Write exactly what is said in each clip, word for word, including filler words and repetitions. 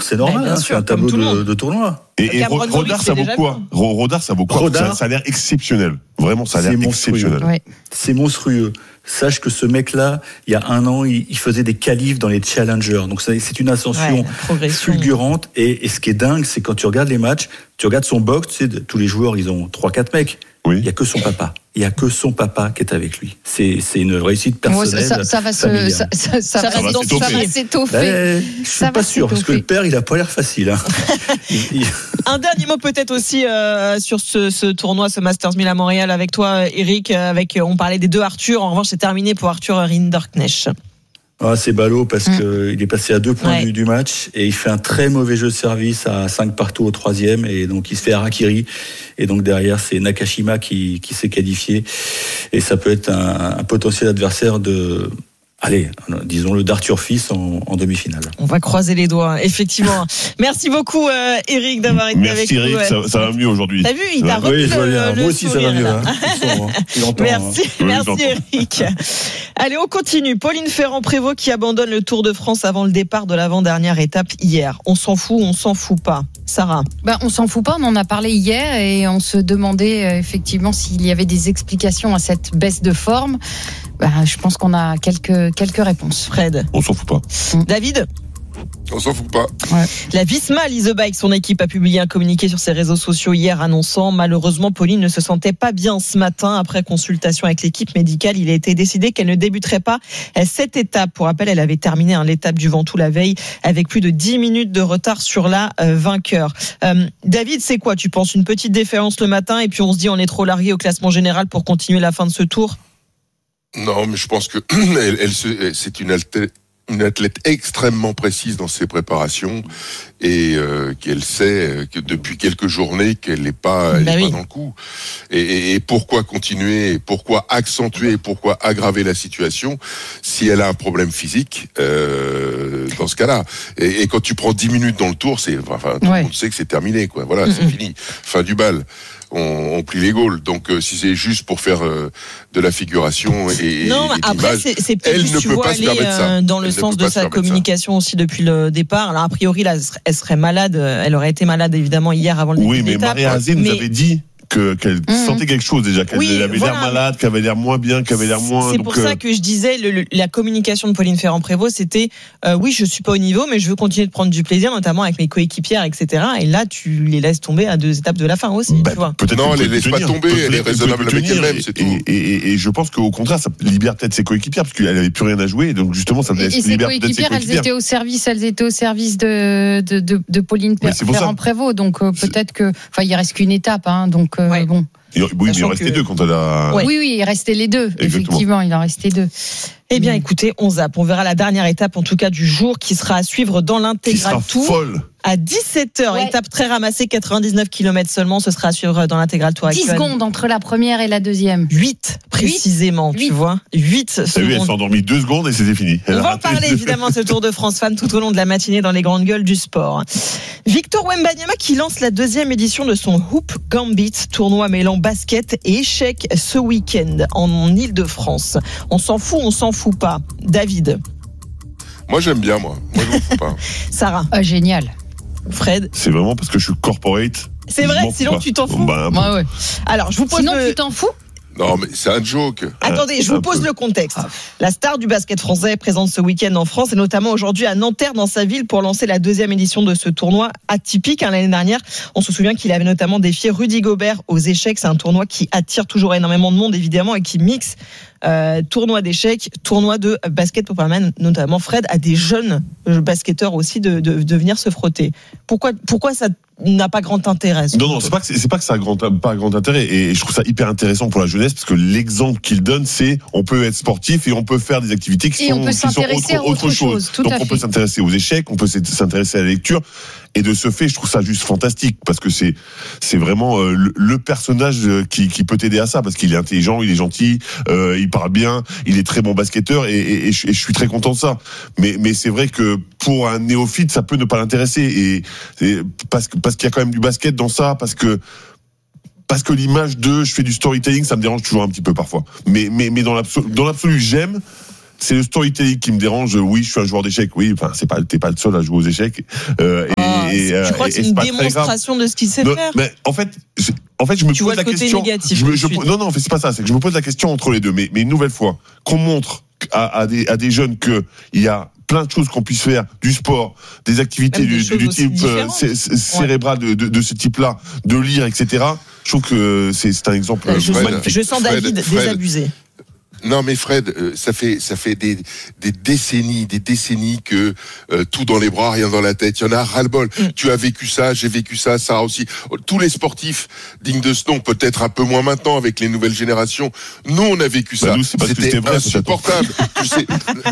c'est normal, bah, hein, sûr, c'est un tableau de, de tournoi. Et, et Rodard, ça vaut quoi? Rodard, ça vaut quoi? Rodard, ça, ça a l'air exceptionnel. Vraiment, ça a l'air exceptionnel. Ouais. C'est monstrueux. Sache que ce mec-là, il y a un an, il, il faisait des qualifs dans les challengers. Donc c'est une ascension ouais, fulgurante. Et, et ce qui est dingue, c'est quand tu regardes les matchs, tu regardes son box, tu sais, tous les joueurs, ils ont trois quatre mecs. Oui. Il n'y a que son papa. Il n'y a que son papa qui est avec lui. C'est, c'est une réussite personnelle. Ouais, ça, ça, va se, ça, ça, ça, ça, va s'étoffer. Ça va s'étoffer. Ben, je ne suis pas sûr, parce que le père, il n'a pas l'air facile. Hein. il, il... Un dernier mot peut-être aussi euh, sur ce, ce tournoi, ce Masters mille à Montréal avec toi, Eric. Avec, on parlait des deux Arthur. En revanche, c'est terminé pour Arthur Rinderknecht. Ah, c'est ballot parce mmh. qu'il est passé à deux points ouais. du, du match et il fait un très mauvais jeu de service à cinq partout au troisième et donc il se fait harakiri et donc derrière c'est Nakashima qui, qui s'est qualifié et ça peut être un, un potentiel adversaire de... Allez, disons-le, d'Arthur Fils en, en demi-finale. On va croiser les doigts, effectivement. Merci beaucoup, euh, Eric, d'avoir été Merci avec Eric, nous. Ça, ça va mieux aujourd'hui. T'as vu, il t'a remis oui, le, le, le moi aussi, sourire, ça va mieux. hein. Hein. Merci, hein. merci oui, Eric. Allez, on continue. Pauline Ferrand-Prévot qui abandonne le Tour de France avant le départ de l'avant-dernière étape hier. On s'en fout, on s'en fout pas. Sarah. Ben, on s'en fout pas, on en a parlé hier et on se demandait euh, effectivement s'il y avait des explications à cette baisse de forme. Ben, je pense qu'on a quelques, quelques réponses. Fred. On s'en fout pas. Mmh. David. On s'en fout pas. Ouais. La Visma Lease a Bike, son équipe, a publié un communiqué sur ses réseaux sociaux hier annonçant malheureusement Pauline ne se sentait pas bien ce matin. Après consultation avec l'équipe médicale, il a été décidé qu'elle ne débuterait pas cette étape. Pour rappel, elle avait terminé hein, l'étape du Ventoux la veille avec plus de dix minutes de retard sur la euh, vainqueur. Euh, David, c'est quoi? Tu penses une petite défaillance le matin et puis on se dit on est trop largué au classement général pour continuer la fin de ce tour? Non, mais je pense que elle, elle se, c'est une alternance. Une athlète extrêmement précise dans ses préparations et euh, qu'elle sait que depuis quelques journées qu'elle n'est pas, elle bah est oui. pas dans le coup. Et, et, et pourquoi continuer, pourquoi accentuer, pourquoi aggraver la situation si elle a un problème physique euh, dans ce cas-là. Et, et quand tu prends dix minutes dans le tour, c'est enfin tout ouais. le monde sait que c'est terminé, quoi. Voilà, mm-hmm. c'est fini, fin du bal. On, on plie les Gaules. Donc, euh, si c'est juste pour faire euh, de la figuration et, non, et après, c'est, c'est peut-être elle juste, ne tu peut vois, pas aller se permettre ça. euh, dans le elle sens de sa communication ça. aussi depuis le départ. Alors, a priori, là, elle serait malade. Elle aurait été malade, évidemment, hier avant le début oui, de l'étape. Oui, mais Maria Azé mais... nous avait dit que, qu'elle mmh. sentait quelque chose déjà, qu'elle oui, avait voilà. l'air malade, qu'elle avait l'air moins bien, qu'elle avait l'air moins... C'est donc pour euh... ça que je disais, le, le, la communication de Pauline Ferrand-Prévot, c'était euh, oui, je suis pas au niveau, mais je veux continuer de prendre du plaisir, notamment avec mes coéquipières, et cetera. Et là, tu les laisses tomber à deux étapes de la fin aussi. Bah, tu vois. Peut-être non, elle les laisse tenir. pas tomber, elle est raisonnable avec elle-même, c'est tout. Et, et, et je pense qu'au contraire, ça libère peut-être ses coéquipières, parce qu'elle avait plus rien à jouer, donc justement, ça laisse libérer peut-être ses coéquipières. Elles étaient au service, elles étaient au service de, de, de, de Pauline Ferrand-Prévot, donc euh, peut-être que, enfin, il reste qu'une étape, hein, donc euh, ouais. bon. Oui, mais il en restait que... deux quand elle a... Ouais. Oui, oui, il restait les deux. Exactement. Effectivement, il en restait deux. Eh bien, écoutez, on zappe. On verra la dernière étape, en tout cas, du jour, qui sera à suivre dans l'intégral tour. Folle. À dix-sept heures, ouais. étape très ramassée, quatre-vingt-dix-neuf kilomètres seulement, ce sera à suivre dans l'intégral tour actuel. dix secondes entre la première et la deuxième. huit, précisément, huit. Tu vois. huit secondes. T'as vu, elle s'est endormie deux secondes et c'était fini. Elle on va en parler, évidemment, de ce Tour de France Femmes tout au long de la matinée dans les grandes gueules du sport. Victor Wembanyama qui lance la deuxième édition de son Hoop Gambit, tournoi mêlant basket et échecs ce week-end en Ile-de-France. On s'en fout, on s'en fout pas. David. Moi, j'aime bien, moi. Moi, je m'en fous pas. Sarah. Ah, génial. Fred. C'est vraiment parce que je suis corporate. C'est vrai, sinon pas. Tu t'en fous. Bah, ouais, ouais. Alors, je vous pose sinon le... tu t'en fous. Non, mais c'est un joke. Attendez, je vous pose le contexte. La star du basket français est présente ce week-end en France et notamment aujourd'hui à Nanterre dans sa ville pour lancer la deuxième édition de ce tournoi atypique. Hein, l'année dernière, on se souvient qu'il avait notamment défié Rudy Gobert aux échecs. C'est un tournoi qui attire toujours énormément de monde évidemment et qui mixe euh, tournoi d'échecs, tournoi de basket pour permettre notamment Fred à des jeunes basketteurs aussi de, de, de venir se frotter. Pourquoi, pourquoi ça n'a pas grand intérêt? Non, non, c'est pas que c'est pas que ça a grand, pas grand intérêt. Et je trouve ça hyper intéressant pour la jeunesse parce que l'exemple qu'il donne, c'est on peut être sportif et on peut faire des activités qui et sont, on peut qui s'intéresser sont autre, à autre, autre chose. chose. Tout Donc à on fait. peut s'intéresser aux échecs, on peut s'intéresser à la lecture. Et de ce fait, je trouve ça juste fantastique parce que c'est c'est vraiment euh, le, le personnage qui, qui peut t'aider à ça parce qu'il est intelligent, il est gentil, euh, il parle bien, il est très bon basketteur et, et, et, je, et je suis très content de ça. Mais mais c'est vrai que pour un néophyte, ça peut ne pas l'intéresser et, et parce que parce qu'il y a quand même du basket dans ça, parce que parce que l'image de je fais du storytelling, ça me dérange toujours un petit peu parfois. Mais mais mais dans l'absolu, dans l'absolu, j'aime. c'est le storytelling qui me dérange. Oui, je suis un joueur d'échecs. Oui, enfin, c'est pas, t'es pas le seul à jouer aux échecs. Euh, ah, et, et, je crois et, que c'est et une c'est démonstration de ce qu'il sait non, faire. Mais en fait, je, en fait, je me tu pose vois la le côté question. Négatif, Je me, je, je non, non, c'est pas ça. C'est que je me pose la question entre les deux. Mais, mais une nouvelle fois, qu'on montre à, à des, à des jeunes que il y a plein de choses qu'on puisse faire, du sport, des activités Même des du, du type euh, c- c- cérébral de, de, de ce type-là, de lire, et cetera. Je trouve que c'est, c'est un exemple je, magnifique. Je sens Fred, David Fred, désabusé. Non mais Fred, euh, ça fait ça fait des des décennies, des décennies que euh, tout dans les bras, rien dans la tête. Il y en a ras-le-bol. Mm. Tu as vécu ça, j'ai vécu ça, Sarah aussi. Tous les sportifs dignes de ce nom, peut-être un peu moins maintenant avec les nouvelles générations. Nous, on a vécu ça. Bah nous, c'est parce c'était que c'était vrai, insupportable. Tu sais.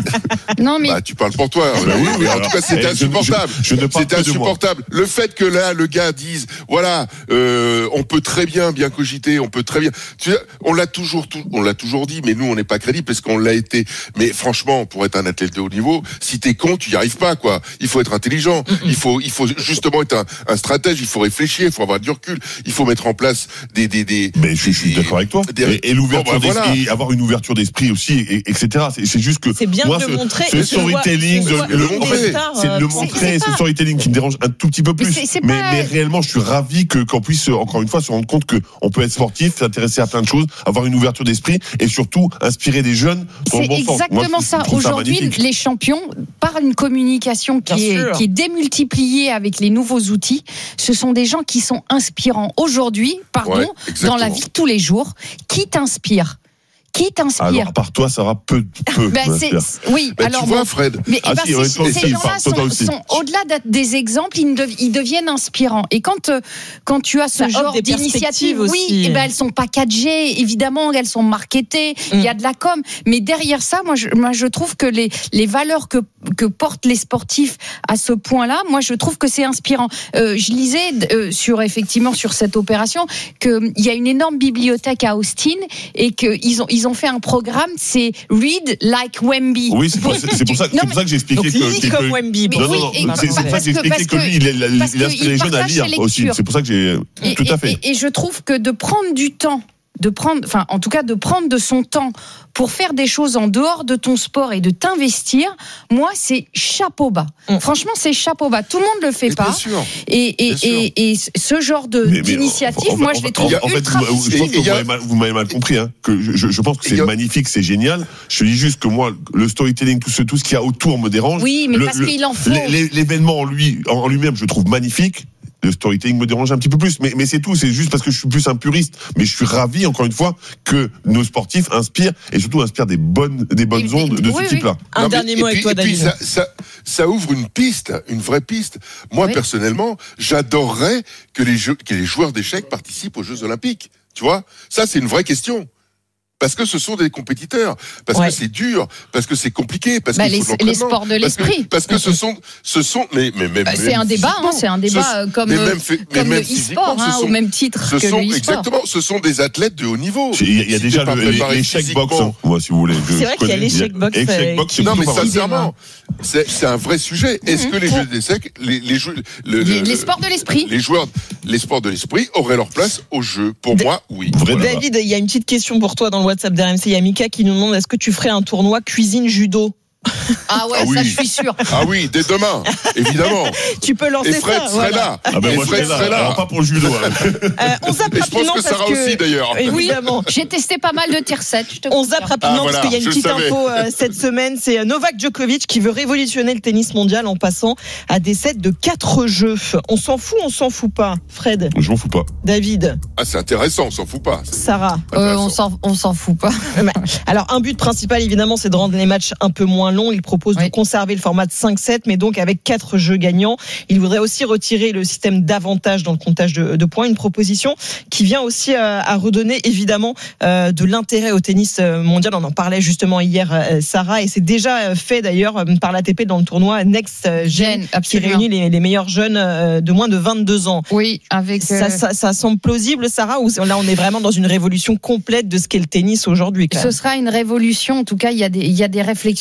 Non mais bah, tu parles pour toi. Bah oui, oui, en alors, tout cas, c'était eh, insupportable. Je, je, je ne parle c'était que de insupportable. moi. Le fait que là, le gars dise, voilà, euh, on peut très bien bien cogiter, on peut très bien. Tu sais, on l'a toujours, tout, on l'a toujours dit, mais nous, on n'est pas crédible parce qu'on l'a été. Mais franchement, pour être un athlète de haut niveau, si t'es con, tu y arrives pas, quoi. Il faut être intelligent. Mm-hmm. Il faut, il faut justement être un, un stratège. Il faut réfléchir. Il faut avoir du recul. Il faut mettre en place des, des, des. Mais je, je suis d'accord avec toi. Des, et, et l'ouverture bon, bah, d'esprit, voilà. Avoir une ouverture d'esprit aussi, et, etc. C'est, c'est juste que. C'est bien moi, de ce, montrer. Ce storytelling, de, le, le, en fait, stars, c'est de le montrer. C'est le storytelling qui me dérange un tout petit peu plus. Mais, c'est, c'est mais, pas... mais réellement, je suis ravi que qu'on puisse encore une fois se rendre compte que on peut être sportif, s'intéresser à plein de choses, avoir une ouverture d'esprit et surtout inspirer des jeunes. C'est bon exactement ça. Aujourd'hui, ça les champions, par une communication qui est, qui est démultipliée avec les nouveaux outils, ce sont des gens qui sont inspirants. Aujourd'hui, pardon, ouais, dans la vie de tous les jours, qui t'inspire ? Qui t'inspire ? Alors, par toi, ça aura peu. peu ben c'est, oui, ben, alors. Tu vois, Fred. Mais ah, ben, si, ces, aussi, ces gens-là sont, sont, au-delà d'être des exemples, ils, dev, ils deviennent inspirants. Et quand, quand tu as ce ça genre d'initiative, oui, et ben, elles sont packagées, évidemment, elles sont marketées, il mm. y a de la com. Mais derrière ça, moi, je, moi, je trouve que les, les valeurs que, que portent les sportifs à ce point-là, moi, je trouve que c'est inspirant. Euh, je lisais euh, sur, effectivement, sur cette opération, qu'il y a une énorme bibliothèque à Austin et qu'ils ont, ils ont fait un programme, c'est Read Like Wemby. Oui, c'est pour, c'est pour, ça, c'est pour ça que j'ai expliqué donc, que. Lis comme Wemby. Non, non, non, c'est, c'est pour ça que j'ai expliqué que lui, il, il, il inspire les jeunes à lire aussi. C'est pour ça que j'ai. Et, tout à fait. Et, et, et je trouve que de prendre du temps, de prendre, enfin, en tout cas, de prendre de son temps pour faire des choses en dehors de ton sport et de t'investir, moi, c'est chapeau bas. Mmh. Franchement, c'est chapeau bas. Tout le monde le fait mais pas. Et, et, et, et ce genre de, mais, mais d'initiative, en, en, moi, je les trouve en, en ultra fait, je pense que vous, a... m'avez mal, vous m'avez mal compris. Hein, que je, je pense que c'est a... magnifique, c'est génial. Je te dis juste que moi, le storytelling, tout ce, tout ce qu'il y a autour me dérange. Oui, mais le, parce le, qu'il en faut. L'événement en lui, en lui-même, je trouve magnifique. Le storytelling me dérange un petit peu plus, mais, mais c'est tout, c'est juste parce que je suis plus un puriste. Mais je suis ravi, encore une fois, que nos sportifs inspirent, et surtout inspirent des bonnes, des bonnes et, ondes de oui, ce type-là. Oui. Un non, dernier mais, mot avec puis, toi, David. Ça, ça, ça ouvre une piste, une vraie piste. Moi, oui. personnellement, j'adorerais que les, jeux, que les joueurs d'échecs participent aux Jeux Olympiques. Tu vois ? Ça, c'est une vraie question. Parce que ce sont des compétiteurs, parce ouais. que c'est dur, parce que c'est compliqué, parce bah que les, les sports de l'esprit. Parce que, parce que ce sont, ce sont, mais, mais même. Bah, c'est un débat, hein, c'est un débat ce, comme, même fait, comme le e-sport, hein, sont, au même titre que sont, le e-sport. Exactement, ce sont des athlètes de haut niveau. Il y a, il y a si déjà le, l'échec box, hein, moi, si vous voulez. Je, c'est vrai qu'il y a l'échec box. box non, mais sincèrement, c'est, c'est un vrai sujet. Est-ce que les jeux d'échecs, les, les jeux, le, les, les sports de l'esprit, les joueurs, les sports de l'esprit auraient leur place au jeu? Pour moi, oui. David, il y a une petite question pour toi dans le WhatsApp d'R M C. Il y a Mika qui nous demande est-ce que tu ferais un tournoi cuisine judo? Ah ouais, ah oui. Ça je suis sûr. Ah oui, dès demain, évidemment. Tu peux lancer ça. Et Fred ça, serait voilà. là. Ah ben et moi Fred je serais serait là. là. Alors pas pour le judo. Hein. Euh, on zappe et rapidement je pense que Sarah parce que... aussi d'ailleurs. Évidemment. Oui, j'ai testé pas mal de tir sept. Je te on zappe rapidement ah, voilà, parce qu'il y a une petite savais. info euh, cette semaine. C'est Novak Djokovic qui veut révolutionner le tennis mondial en passant à des sets de quatre jeux. On s'en fout, on s'en fout pas, Fred? Je m'en fous pas. David? Ah c'est intéressant, on s'en fout pas. Sarah? Euh, on s'en, on s'en fout pas. Alors un but principal évidemment, c'est de rendre les matchs un peu moins longs. Il propose oui. de conserver le format de cinq sept, mais donc avec quatre jeux gagnants. Il voudrait aussi retirer le système d'avantage dans le comptage de, de points. Une proposition qui vient aussi à, à redonner évidemment euh, de l'intérêt au tennis mondial. On en parlait justement hier, euh, Sarah, et c'est déjà fait d'ailleurs par l'A T P dans le tournoi Next Gen, qui réunit les, les meilleurs jeunes euh, de moins de vingt-deux ans. Oui, avec euh... ça, ça, ça semble plausible, Sarah, ou là on est vraiment dans une révolution complète de ce qu'est le tennis aujourd'hui? Ce sera une révolution. En tout cas, il y a des, il y a des réflexions depuis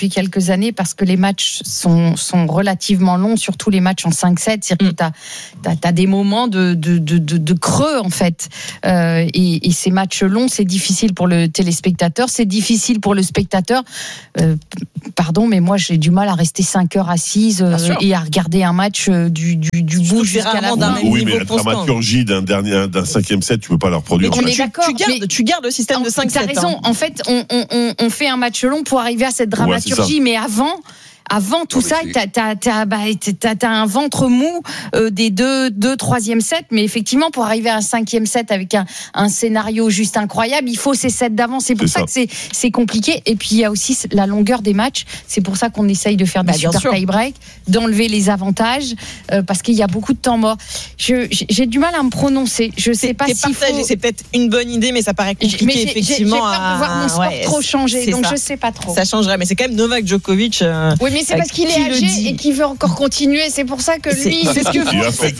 depuis quelques années parce que les matchs sont, sont relativement longs, surtout les matchs en cinq sept. C'est-à-dire que t'as, t'as, t'as des moments de, de, de, de, de creux, en fait. Euh, et, et ces matchs longs, c'est difficile pour le téléspectateur, c'est difficile pour le spectateur. Euh, pardon, mais moi, j'ai du mal à rester cinq heures assise euh, et à regarder un match euh, du, du, du bout jusqu'à la fin. Oui, mais la dramaturgie d'un dernier, d'un cinquième set, tu peux pas la reproduire. Mais on est d'accord. Tu gardes, tu gardes le système de cinq sept. T'as raison. Hein. En fait, on, on, on fait un match long pour arriver à cette dramaturgie, ouais, mais avant. Avant tout non, ça, t'as, t'as, t'as, bah, t'as, t'as un ventre mou euh, des deux, deux troisième sets, mais effectivement, pour arriver à un cinquième set avec un, un scénario juste incroyable, il faut ces sets d'avance. C'est pour c'est ça, ça que c'est, c'est compliqué. Et puis il y a aussi la longueur des matchs. C'est pour ça qu'on essaye de faire des bah, super tie-break, d'enlever les avantages, euh, parce qu'il y a beaucoup de temps mort. Je, j'ai du mal à me prononcer. Je sais c'est, pas si faut... c'est peut-être une bonne idée, mais ça paraît compliqué mais j'ai, effectivement. J'ai, j'ai peur de voir mon sport ouais, trop changer, donc ça. Je sais pas trop. Ça changerait, mais c'est quand même Novak Djokovic. Euh, oui, mais c'est parce qu'il est âgé et qu'il veut encore continuer. C'est pour ça que lui, c'est, c'est ce que c'est,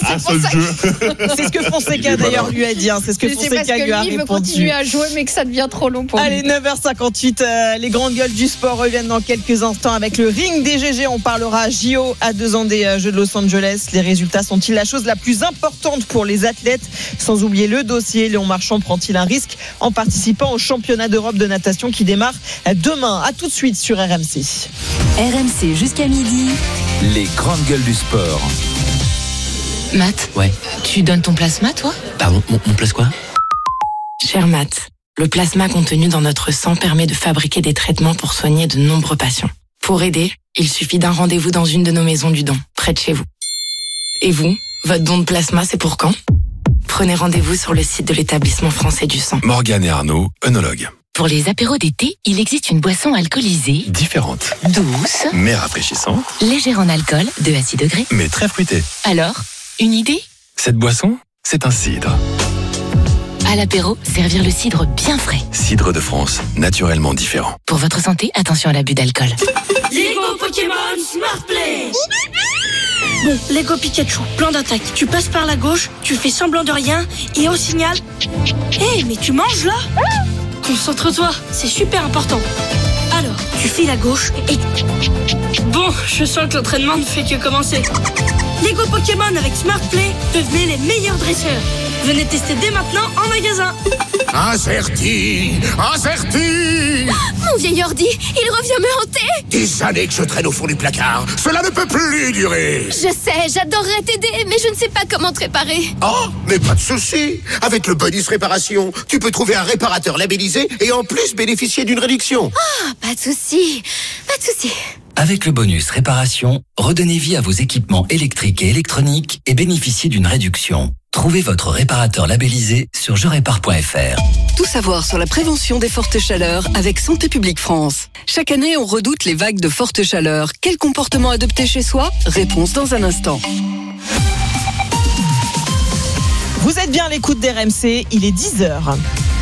c'est, c'est ce que Fonseca d'ailleurs lui a dit. Hein. C'est ce que c'est Fonseca lui a répondu. Il veut continuer à jouer, mais que ça devient trop long pour Allez, lui. Allez, neuf heures cinquante-huit, euh, les grandes gueules du sport reviennent dans quelques instants avec le ring des G G. On parlera J O à deux ans des Jeux de Los Angeles. Les résultats sont-ils la chose la plus importante pour les athlètes? Sans oublier le dossier, Léon Marchand prend-il un risque en participant au championnat d'Europe de natation qui démarre demain? À tout de suite sur R M C. R M C jusqu'à midi. Les grandes gueules du sport. Matt, ouais. Tu donnes ton plasma, toi? Pardon, mon, mon plasma quoi? Cher Matt, le plasma contenu dans notre sang permet de fabriquer des traitements pour soigner de nombreux patients. Pour aider, il suffit d'un rendez-vous dans une de nos maisons du don, près de chez vous. Et vous, votre don de plasma, c'est pour quand? Prenez rendez-vous sur le site de l'établissement français du sang. Morgane et Arnaud, œnologues. Pour les apéros d'été, il existe une boisson alcoolisée. Différente. Douce. Mais rafraîchissante. Légère en alcool, deux à six degrés. Mais très fruitée. Alors, une idée? Cette boisson, c'est un cidre. À l'apéro, servir le cidre bien frais. Cidre de France, naturellement différent. Pour votre santé, attention à l'abus d'alcool. Lego Pokémon Smart Play. Bon, Lego Pikachu, plan d'attaque. Tu passes par la gauche, tu fais semblant de rien, et au signal... Hé, hey, mais tu manges là? Concentre-toi, c'est super important. Alors, tu files à gauche et... Bon, je sens que l'entraînement ne fait que commencer. Lego Pokémon avec Smart Play, devenez les meilleurs dresseurs. Venez tester dès maintenant en magasin. Incerti, Incerti. Mon vieil ordi, il revient me hanter. Des années que je traîne au fond du placard. Cela ne peut plus durer. Je sais, j'adorerais t'aider, mais je ne sais pas comment te réparer. Oh, mais pas de souci. Avec le bonus réparation, tu peux trouver un réparateur labellisé et en plus bénéficier d'une réduction. Ah, oh, pas de souci, pas de souci. Avec le bonus réparation, redonnez vie à vos équipements électriques et électroniques et bénéficiez d'une réduction. Trouvez votre réparateur labellisé sur je répare point f r. Tout savoir sur la prévention des fortes chaleurs avec Santé publique France. Chaque année, on redoute les vagues de forte chaleur. Quel comportement adopter chez soi? Réponse dans un instant. Vous êtes bien à l'écoute d'R M C, il est dix heures.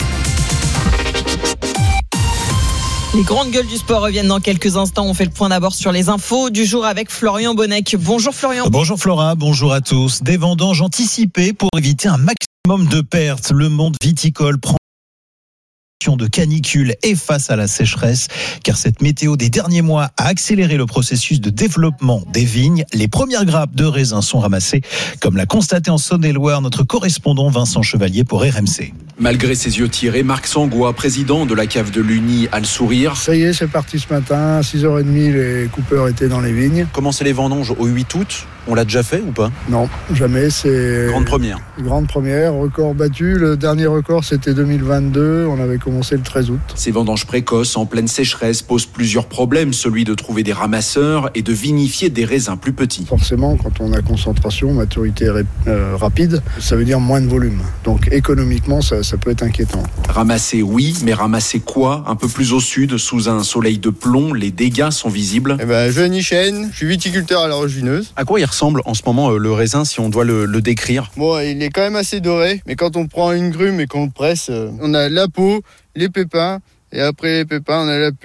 Les grandes gueules du sport reviennent dans quelques instants. On fait le point d'abord sur les infos du jour avec Florian Bonnec. Bonjour Florian. Bonjour Flora, bonjour à tous. Des vendanges anticipées pour éviter un maximum de pertes. Le monde viticole prend de canicule et face à la sécheresse, car cette météo des derniers mois a accéléré le processus de développement des vignes. Les premières grappes de raisins sont ramassées, comme l'a constaté en Saône-et-Loire notre correspondant Vincent Chevalier pour R M C. Malgré ses yeux tirés, Marc Sangois, président de la cave de l'Uni, a le sourire. Ça y est, c'est parti ce matin. À six heures trente, les coupeurs étaient dans les vignes. Commencer les vendanges au huit août, on l'a déjà fait ou pas? Non, jamais. C'est grande première. Grande première, record battu. Le dernier record, c'était deux mille vingt-deux. On avait commencé le treize août. Ces vendanges précoces en pleine sécheresse posent plusieurs problèmes, celui de trouver des ramasseurs et de vinifier des raisins plus petits. Forcément, quand on a concentration, maturité ré- euh, rapide, ça veut dire moins de volume. Donc économiquement, ça, ça peut être inquiétant. Ramasser, oui, mais ramasser quoi? Un peu plus au sud, sous un soleil de plomb, les dégâts sont visibles. Eh ben, je Nichen, je suis viticulteur à la Roche-Vineuse. À quoi il ressemble en ce moment euh, le raisin, si on doit le, le décrire? Bon, il est quand même assez doré, mais quand on prend une grume et qu'on le presse, euh, on a la peau, les pépins, et après les pépins, on a la pulpe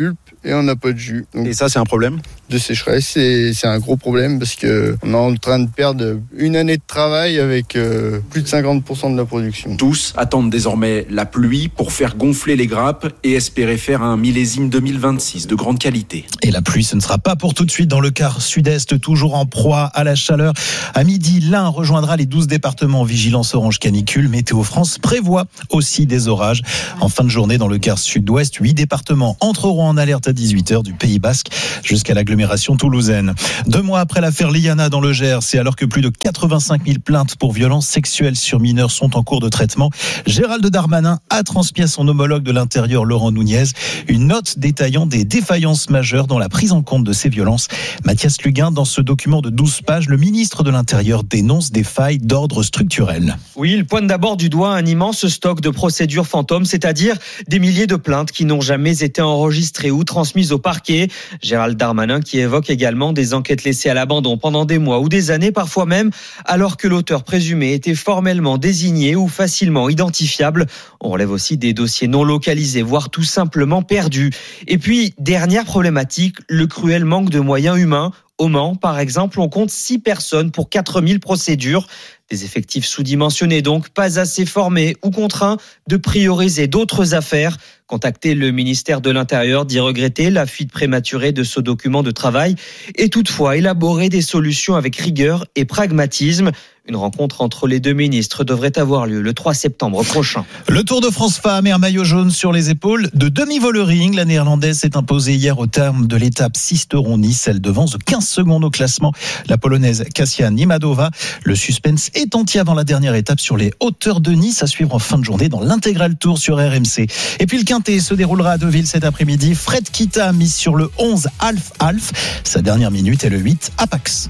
et on n'a pas de jus. Donc, et ça, c'est un problème de sécheresse, c'est, c'est un gros problème parce que on est en train de perdre une année de travail avec euh, plus de cinquante pour cent de la production. Tous attendent désormais la pluie pour faire gonfler les grappes et espérer faire un millésime deux mille vingt-six de grande qualité. Et la pluie, ce ne sera pas pour tout de suite dans le quart sud-est, toujours en proie à la chaleur. À midi, l'Ain rejoindra les douze départements en vigilance orange canicule. Météo France prévoit aussi des orages. En fin de journée, dans le quart sud-ouest, huit départements entreront en alerte à dix-huit heures, du Pays Basque jusqu'à l'agglomération toulousaine. Deux mois après l'affaire Liana dans le Gers, et alors que plus de quatre-vingt-cinq mille plaintes pour violences sexuelles sur mineurs sont en cours de traitement, Gérald Darmanin a transmis à son homologue de l'Intérieur, Laurent Nunez, une note détaillant des défaillances majeures dans la prise en compte de ces violences. Mathias Luguin, dans ce document de douze pages, le ministre de l'Intérieur dénonce des failles d'ordre structurel. Oui, il pointe d'abord du doigt un immense stock de procédures fantômes, c'est-à-dire des milliers de plaintes qui n'ont jamais été enregistrées ou transmises au parquet. Gérald Darmanin qui évoque également des enquêtes laissées à l'abandon pendant des mois ou des années, parfois même alors que l'auteur présumé était formellement désigné ou facilement identifiable. On relève aussi des dossiers non localisés, voire tout simplement perdus. Et puis, dernière problématique, le cruel manque de moyens humains. Au Mans, par exemple, on compte six personnes pour quatre mille procédures. Des effectifs sous-dimensionnés donc, pas assez formés ou contraints de prioriser d'autres affaires. Contacter le ministère de l'Intérieur d'y regretter la fuite prématurée de ce document de travail et toutefois élaborer des solutions avec rigueur et pragmatisme. Une rencontre entre les deux ministres devrait avoir lieu le trois septembre prochain. Le Tour de France Femmes et un maillot jaune sur les épaules de demi-volering. La Néerlandaise s'est imposée hier au terme de l'étape Sisteron-Nice. Elle devance de quinze secondes au classement la Polonaise Kasia Nimadova. Le suspense est entier avant la dernière étape sur les hauteurs de Nice, à suivre en fin de journée dans l'intégral Tour sur R M C. Et puis le Quintet se déroulera à Deauville cet après-midi. Fred Kita mise sur le onze Alf Alf. Sa dernière minute est le huit Apax.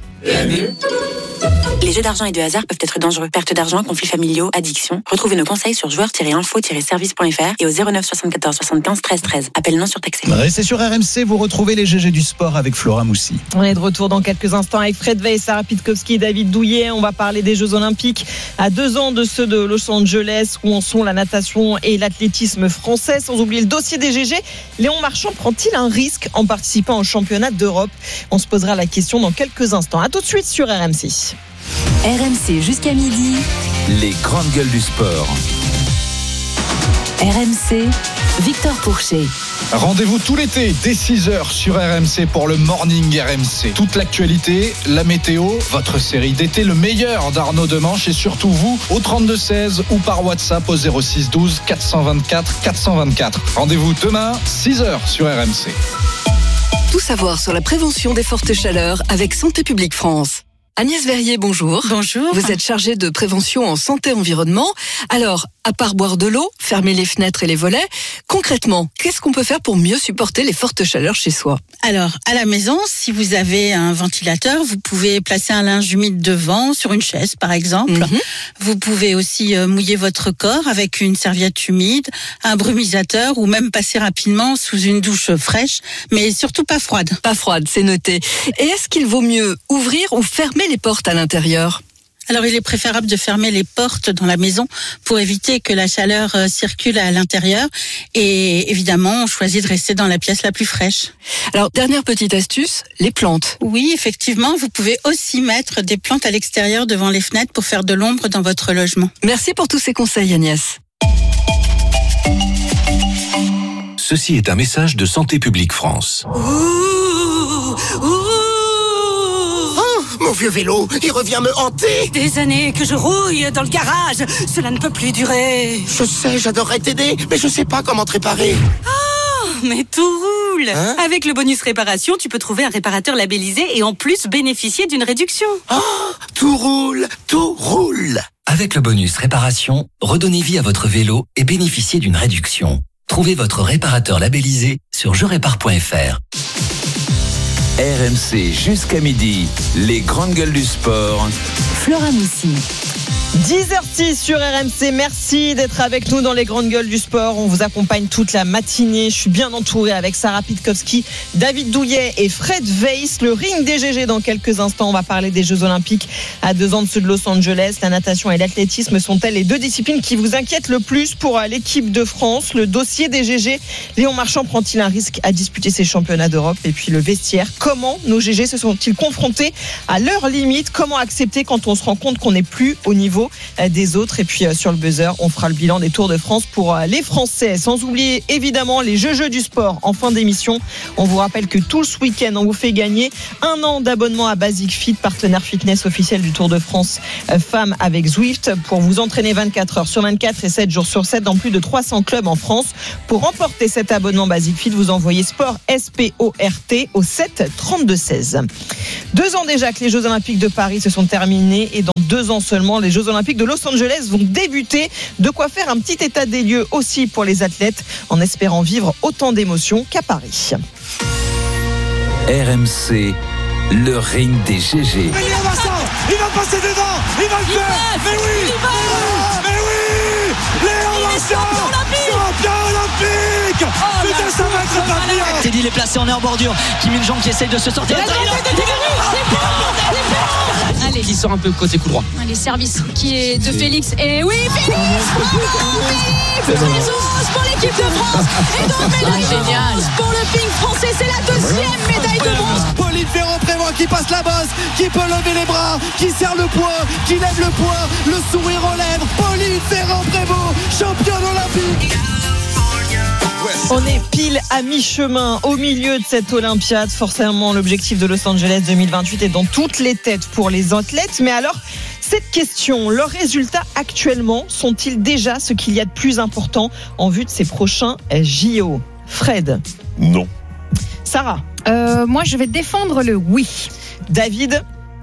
Les jeux d'argent et de hasard peuvent être dangereux. Perte d'argent, conflits familiaux, addiction. Retrouvez nos conseils sur joueurs tiret info tiret service point f r et au zéro neuf soixante-quatorze soixante-quinze treize treize. Appel non surtaxé. Restez sur R M C, vous retrouvez les G G du sport avec Flora Moussi. On est de retour dans quelques instants avec Fred Veil, Sarah Pitkowski et David Douillet. On va parler des Jeux Olympiques à deux ans de ceux de Los Angeles, où en sont la natation et l'athlétisme français. Sans oublier le dossier des G G. Léon Marchand prend-il un risque en participant au championnat d'Europe? On se posera la question dans quelques instants. À tout de suite sur R M C. R M C jusqu'à midi. Les grandes gueules du sport. R M C, Victor Pourchet. Rendez-vous tout l'été dès six heures sur R M C pour le Morning R M C. Toute l'actualité, la météo, votre série d'été, le meilleur d'Arnaud Demanche et surtout vous au trente-deux seize ou par WhatsApp au zéro six douze quatre cent vingt-quatre quatre cent vingt-quatre. Rendez-vous demain six heures sur R M C. Tout savoir sur la prévention des fortes chaleurs avec Santé publique France. Agnès Verrier, bonjour. Bonjour. Vous êtes chargée de prévention en santé-environnement. Alors, à part boire de l'eau, fermer les fenêtres et les volets, concrètement, qu'est-ce qu'on peut faire pour mieux supporter les fortes chaleurs chez soi? Alors, à la maison, si vous avez un ventilateur, vous pouvez placer un linge humide devant, sur une chaise par exemple. Mm-hmm. Vous pouvez aussi mouiller votre corps avec une serviette humide, un brumisateur ou même passer rapidement sous une douche fraîche, mais surtout pas froide. Pas froide, c'est noté. Et est-ce qu'il vaut mieux ouvrir ou fermer les portes à l'intérieur? Alors, il est préférable de fermer les portes dans la maison pour éviter que la chaleur circule à l'intérieur. Et évidemment, on choisit de rester dans la pièce la plus fraîche. Alors, dernière petite astuce, les plantes. Oui, effectivement, vous pouvez aussi mettre des plantes à l'extérieur devant les fenêtres pour faire de l'ombre dans votre logement. Merci pour tous ces conseils, Agnès. Ceci est un message de Santé publique France. Ouh, ouh. Mon vieux vélo, il revient me hanter. Des années que je rouille dans le garage. Cela ne peut plus durer. Je sais, j'adorerais t'aider, mais je sais pas comment te réparer. Oh, mais tout roule. Hein? Avec le bonus réparation, tu peux trouver un réparateur labellisé et en plus bénéficier d'une réduction. Oh, tout roule, tout roule. Avec le bonus réparation, redonnez vie à votre vélo et bénéficiez d'une réduction. Trouvez votre réparateur labellisé sur je répare point f r. R M C jusqu'à midi, les grandes gueules du sport. Flora Moussi. dix heures six sur R M C, merci d'être avec nous dans les grandes gueules du sport. On vous accompagne toute la matinée. Je suis bien entouré avec Sarah Pitkowski, David Douillet et Fred Weiss. Le ring des G G dans quelques instants. On va parler des Jeux Olympiques à deux ans de ceux de Los Angeles. La natation et l'athlétisme sont-elles les deux disciplines qui vous inquiètent le plus pour l'équipe de France? Le dossier des G G, Léon Marchand prend-il un risque à disputer ses championnats d'Europe? Et puis le vestiaire, comment nos G G se sont-ils confrontés à leurs limites? Comment accepter quand on se rend compte qu'on n'est plus au niveau des autres? Et puis sur le buzzer, on fera le bilan des Tours de France pour les Français, sans oublier évidemment les Jeux Jeux du sport en fin d'émission. On vous rappelle que tout ce week-end on vous fait gagner un an d'abonnement à Basic Fit, partenaire fitness officiel du Tour de France femmes avec Zwift, pour vous entraîner vingt-quatre heures sur vingt-quatre et sept jours sur sept dans plus de trois cents clubs en France. Pour remporter cet abonnement Basic Fit, vous envoyez sport S P O R T au sept trente-deux seize. Deux ans déjà que les Jeux Olympiques de Paris se sont terminés et dans deux ans seulement, les Jeux Olympiques de Los Angeles vont débuter. De quoi faire un petit état des lieux aussi pour les athlètes, en espérant vivre autant d'émotions qu'à Paris. R M C, le ring des G G. Il va passer dedans, il va le faire. Mais oui, mais oui, Léon Marchand, champion olympique. Putain, ça va être pas bien. Teddy est placé en air bordure, Kim Min-jong qui essaye de se sortir. Allez, il sort un peu côté coup droit. Allez, service qui est de Félix. Et oui, Félix, bravo, Félix, Félix pour l'équipe de France. Et donc médaille de bronze pour le ping français. C'est la deuxième médaille de bronze. Pauline Ferrand-Prévot qui passe la bosse, qui peut lever les bras, qui serre le poids, qui lève le poids, le sourire aux lèvres. Pauline Ferrand-Prévot, championne olympique. On est pile à mi-chemin au milieu de cette Olympiade. Forcément, l'objectif de Los Angeles deux mille vingt-huit est dans toutes les têtes pour les athlètes. Mais alors, cette question, leurs résultats actuellement sont-ils déjà ce qu'il y a de plus important en vue de ces prochains J O? Fred? Non. Sarah? euh, Moi, je vais défendre le oui. David?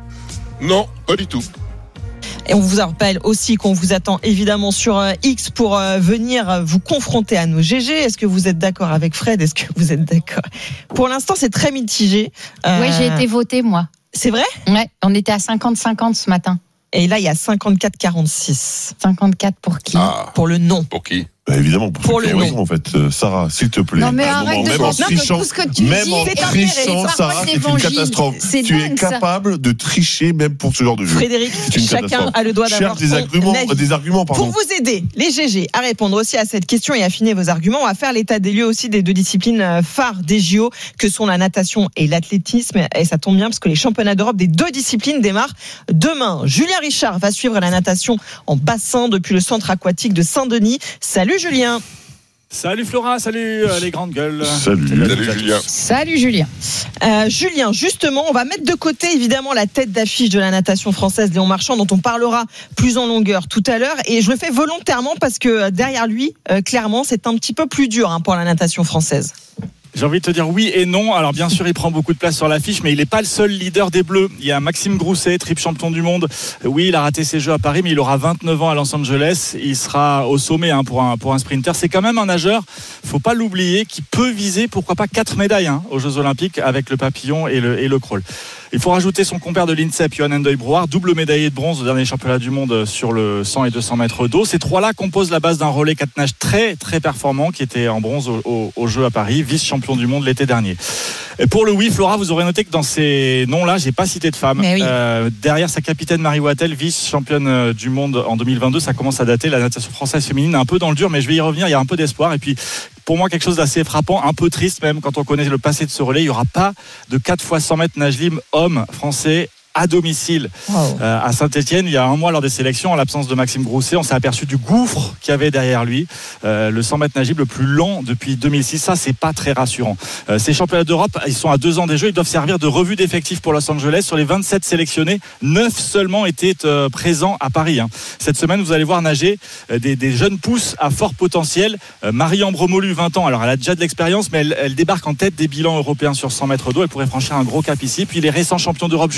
Non, pas du tout. Et on vous rappelle aussi qu'on vous attend évidemment sur X pour venir vous confronter à nos G G. Est-ce que vous êtes d'accord avec Fred? Est-ce que vous êtes d'accord? Pour l'instant, c'est très mitigé. Euh... Oui, j'ai été votée, moi. C'est vrai? Ouais, on était à cinquante cinquante ce matin. Et là, il y a cinquante-quatre quarante-six. cinquante-quatre pour qui? Ah, pour le non. Pour qui? Bah évidemment, pour, pour le raison, en fait. Euh, Sarah, s'il te plaît. Non, mais arrête moment, de même en trichant, tout ce que tu même dis, en c'est trichant, Sarah, c'est une catastrophe. C'est tu dingue, es capable ça. de tricher même pour ce genre de jeu. Frédéric, chacun a le droit d'avoir des arguments, des arguments, pardon. Pour vous aider, les G G, à répondre aussi à cette question et affiner vos arguments, on va faire l'état des lieux aussi des deux disciplines phares des J O, que sont la natation et l'athlétisme. Et ça tombe bien parce que les championnats d'Europe des deux disciplines démarrent demain. Julien Richard va suivre la natation en bassin depuis le centre aquatique de Saint-Denis. Salut Julien. Salut Flora, salut euh, les grandes gueules. Salut, salut, salut Julien. Salut Julien. Euh, Julien, justement, on va mettre de côté évidemment la tête d'affiche de la natation française, Léon Marchand, dont on parlera plus en longueur tout à l'heure. Et je le fais volontairement parce que derrière lui, euh, clairement, c'est un petit peu plus dur hein, pour la natation française. J'ai envie de te dire oui et non. Alors bien sûr, il prend beaucoup de place sur l'affiche, mais il n'est pas le seul leader des Bleus. Il y a Maxime Grousset, triple champion du monde. Oui, il a raté ses Jeux à Paris, mais il aura vingt-neuf ans à Los Angeles. Il sera au sommet hein, pour un pour un sprinter. C'est quand même un nageur, faut pas l'oublier, qui peut viser pourquoi pas quatre médailles hein, aux Jeux Olympiques avec le papillon et le et le crawl. Il faut rajouter son compère de l'INSEP, Johan Endeuil-Brouard, double médaillé de bronze au dernier championnat du monde sur le cent et deux cents mètres d'eau. Ces trois-là composent la base d'un relais quatre nages très très performant qui était en bronze au, au, au Jeux à Paris, vice-champion du monde l'été dernier. Et pour le oui, Flora, vous aurez noté que dans ces noms-là, j'ai pas cité de femme. Oui. Euh, derrière sa capitaine Marie Wattel, vice-championne du monde en deux mille vingt-deux, ça commence à dater. La natation française féminine est un peu dans le dur, mais je vais y revenir. Il y a un peu d'espoir. Et puis, pour moi, quelque chose d'assez frappant, un peu triste même quand on connaît le passé de ce relais. Il n'y aura pas de quatre fois cent mètres nage libre homme français à domicile. Wow. Euh, à Saint-Etienne, il y a un mois lors des sélections, en l'absence de Maxime Grousset, on s'est aperçu du gouffre qu'il y avait derrière lui. Euh, le cent mètres nage libre le plus lent depuis deux mille six. Ça, c'est pas très rassurant. Euh, ces championnats d'Europe, ils sont à deux ans des Jeux. Ils doivent servir de revue d'effectifs pour Los Angeles. Sur les vingt-sept sélectionnés, neuf seulement étaient euh, présents à Paris. Hein. Cette semaine, vous allez voir nager euh, des, des jeunes pousses à fort potentiel. Euh, Marie-Ambre Bromolu, vingt ans. Alors, elle a déjà de l'expérience, mais elle, elle débarque en tête des bilans européens sur cent mètres d'eau. Elle pourrait franchir un gros cap ici. Puis les récents champions d'Europe junior,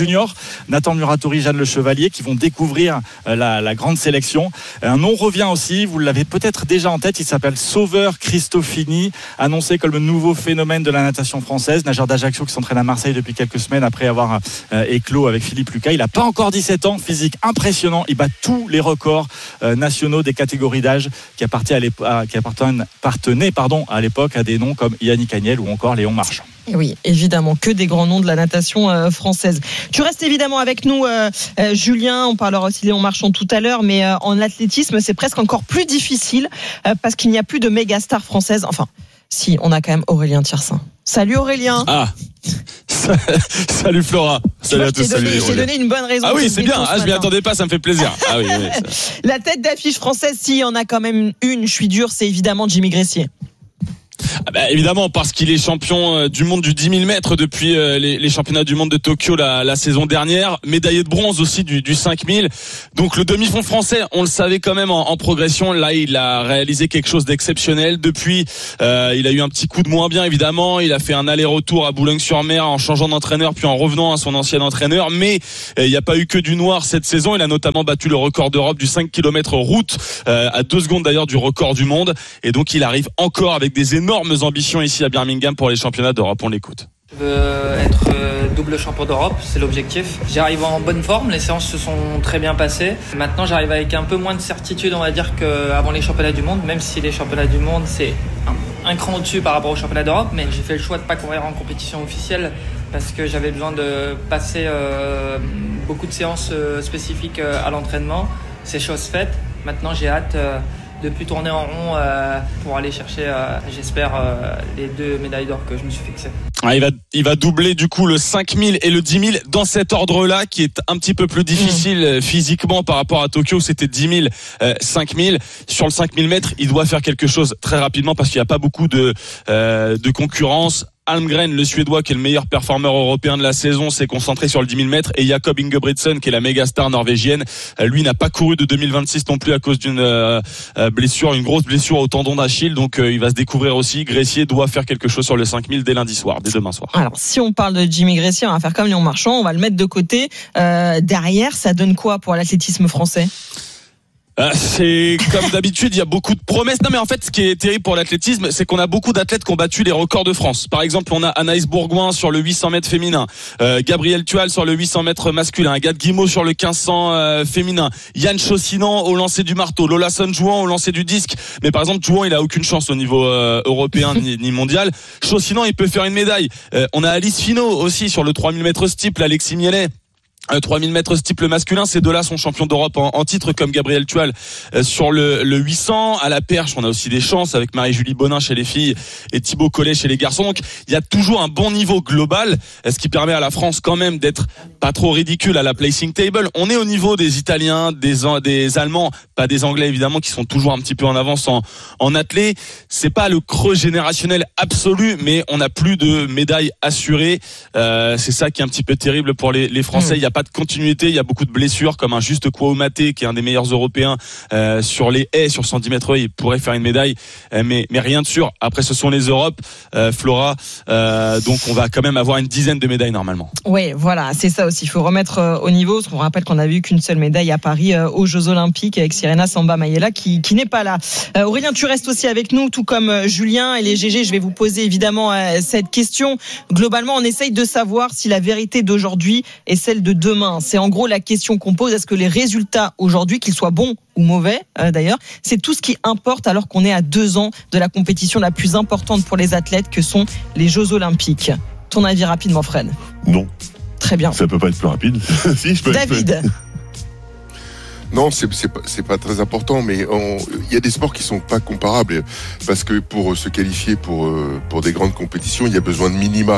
Nathan Muratori, Jeanne Le Chevalier, qui vont découvrir la, la grande sélection. Un nom revient aussi, vous l'avez peut-être déjà en tête, il s'appelle Sauveur Cristofini, annoncé comme le nouveau phénomène de la natation française, nageur d'Ajaccio qui s'entraîne à Marseille depuis quelques semaines après avoir euh, éclos avec Philippe Lucas. Il n'a pas encore dix-sept ans, physique impressionnant, il bat tous les records euh, nationaux des catégories d'âge qui appartenaient, à qui appartenaient pardon, à l'époque à des noms comme Yannick Agnel ou encore Léon Marchand. Et oui, évidemment, que des grands noms de la natation euh, française. Tu restes évidemment avec nous, euh, euh, Julien. On parlera aussi de Léon Marchand tout à l'heure, mais euh, en athlétisme, c'est presque encore plus difficile euh, parce qu'il n'y a plus de méga stars françaises. Enfin, si, on a quand même Aurélien Thirsin. Salut Aurélien. Ah, salut Flora. Salut vois, à tous. Donné, je t'ai donné une bonne raison. Ah oui, c'est bien. Ah, je m'y attendais pas, ça me fait plaisir. Ah oui, oui, la tête d'affiche française, si on a quand même une, je suis dur, c'est évidemment Jimmy Gressier. Ah bah évidemment, parce qu'il est champion du monde du dix mille mètres depuis les, les championnats du monde de Tokyo la, la saison dernière, médaillé de bronze aussi du, du cinq mille. Donc le demi-fond français, on le savait quand même en, en progression. Là, il a réalisé quelque chose d'exceptionnel. Depuis, euh, il a eu un petit coup de moins bien évidemment. Il a fait un aller-retour à Boulogne-sur-Mer en changeant d'entraîneur puis en revenant à son ancien entraîneur. Mais euh, il n'y a pas eu que du noir cette saison. Il a notamment battu le record d'Europe du cinq kilomètres route euh, à deux secondes d'ailleurs du record du monde. Et donc il arrive encore avec des énormes ambitions ici à Birmingham pour les championnats d'Europe. On l'écoute. Je veux être double champion d'Europe, c'est l'objectif. J'arrive en bonne forme, les séances se sont très bien passées. Maintenant, j'arrive avec un peu moins de certitude, on va dire, qu'avant les championnats du monde, même si les championnats du monde, c'est un, un cran au-dessus par rapport aux championnats d'Europe. Mais j'ai fait le choix de ne pas courir en compétition officielle parce que j'avais besoin de passer euh, beaucoup de séances euh, spécifiques euh, à l'entraînement. C'est chose faite. Maintenant, j'ai hâte... Euh, de plus tourner en rond euh, pour aller chercher, euh, j'espère, euh, les deux médailles d'or que je me suis fixé. Ah, il va, il va doubler du coup le cinq mille et le dix mille dans cet ordre-là qui est un petit peu plus difficile mmh. physiquement par rapport à Tokyo, c'était dix mille, euh, cinq mille. Sur le cinq mille mètres, il doit faire quelque chose très rapidement parce qu'il n'y a pas beaucoup de, euh, de concurrence. Almgren, le Suédois, qui est le meilleur performeur européen de la saison, s'est concentré sur le dix mille mètres. Et Jakob Ingebrigtsen, qui est la méga star norvégienne, lui n'a pas couru de deux mille vingt-six non plus à cause d'une euh, blessure, une grosse blessure au tendon d'Achille. Donc euh, il va se découvrir aussi. Gressier doit faire quelque chose sur le cinq mille dès lundi soir, dès demain soir. Alors si on parle de Jimmy Gressier, on va faire comme Léon Marchand, on va le mettre de côté. Euh, derrière, ça donne quoi pour l'athlétisme français ? Euh, c'est comme d'habitude, il y a beaucoup de promesses. Non mais en fait, ce qui est terrible pour l'athlétisme, c'est qu'on a beaucoup d'athlètes qui ont battu les records de France. Par exemple, on a Anaïs Bourgoin sur le huit cents mètres féminin, euh, Gabriel Tual sur le huit cents mètres masculin, Agathe Guimau sur le quinze cents euh, féminin, Yann Chaussinan au lancer du marteau, Lola Son-Jouan au lancer du disque. Mais par exemple, Jouan, il a aucune chance au niveau euh, européen ni, ni mondial. Chaussinan, il peut faire une médaille. Euh, on a Alice Finot aussi sur le trois mille mètres steeple, Alexis Mielet. Euh, trois mille mètres steeple masculin, ces deux-là sont champions d'Europe en, en titre comme Gabriel Tual euh, sur le, le huit cents. À la perche, on a aussi des chances avec Marie-Julie Bonin chez les filles et Thibaut Collet chez les garçons. Donc il y a toujours un bon niveau global, ce qui permet à la France quand même d'être pas trop ridicule à la placing table. On est au niveau des Italiens, des, des Allemands, pas des Anglais évidemment, qui sont toujours un petit peu en avance en, en athlée. C'est pas le creux générationnel absolu, mais on a plus de médailles assurées. Euh, c'est ça qui est un petit peu terrible pour les, les Français. Mmh. Il y a pas de continuité, il y a beaucoup de blessures comme un Juste Kouaoumate qui est un des meilleurs européens euh, sur les haies, sur cent dix mètres, il pourrait faire une médaille, euh, mais, mais rien de sûr. Après ce sont les Europes, euh, Flora, euh, donc on va quand même avoir une dizaine de médailles normalement. Oui, voilà, c'est ça aussi, il faut remettre euh, au niveau. On rappelle qu'on n'avait eu qu'une seule médaille à Paris euh, aux Jeux Olympiques avec Sirena Samba Mayela qui, qui n'est pas là. Euh, Aurélien, tu restes aussi avec nous, tout comme euh, Julien et les G G. Je vais vous poser évidemment euh, cette question. Globalement, on essaye de savoir si la vérité d'aujourd'hui est celle de demain. C'est en gros la question qu'on pose. Est-ce que les résultats aujourd'hui, qu'ils soient bons ou mauvais euh, d'ailleurs, c'est tout ce qui importe alors qu'on est à deux ans de la compétition la plus importante pour les athlètes que sont les Jeux Olympiques. Ton avis rapidement, Fred ? Non. Très bien. Ça peut pas être plus rapide. Si, je peux, David. je peux. Non, c'est c'est pas c'est pas très important, mais il y a des sports qui sont pas comparables parce que pour se qualifier pour pour des grandes compétitions, il y a besoin de minima.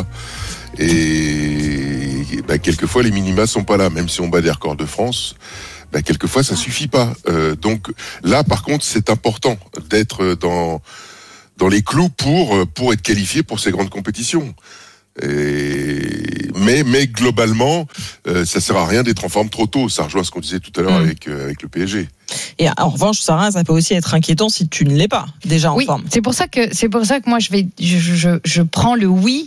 Et bah, quelquefois les minima sont pas là, même si on bat des records de France. Bah, quelquefois ça suffit pas. Euh, donc là, par contre, c'est important d'être dans dans les clous pour pour être qualifié pour ces grandes compétitions. Et... Mais, mais globalement, euh, ça sert à rien d'être en forme trop tôt. Ça rejoint ce qu'on disait tout à l'heure mmh. avec, euh, avec le P S G. Et en revanche, Sarah, ça peut aussi être inquiétant si tu ne l'es pas déjà en oui, forme. C'est pour ça que c'est pour ça que moi je vais je je, je prends le oui.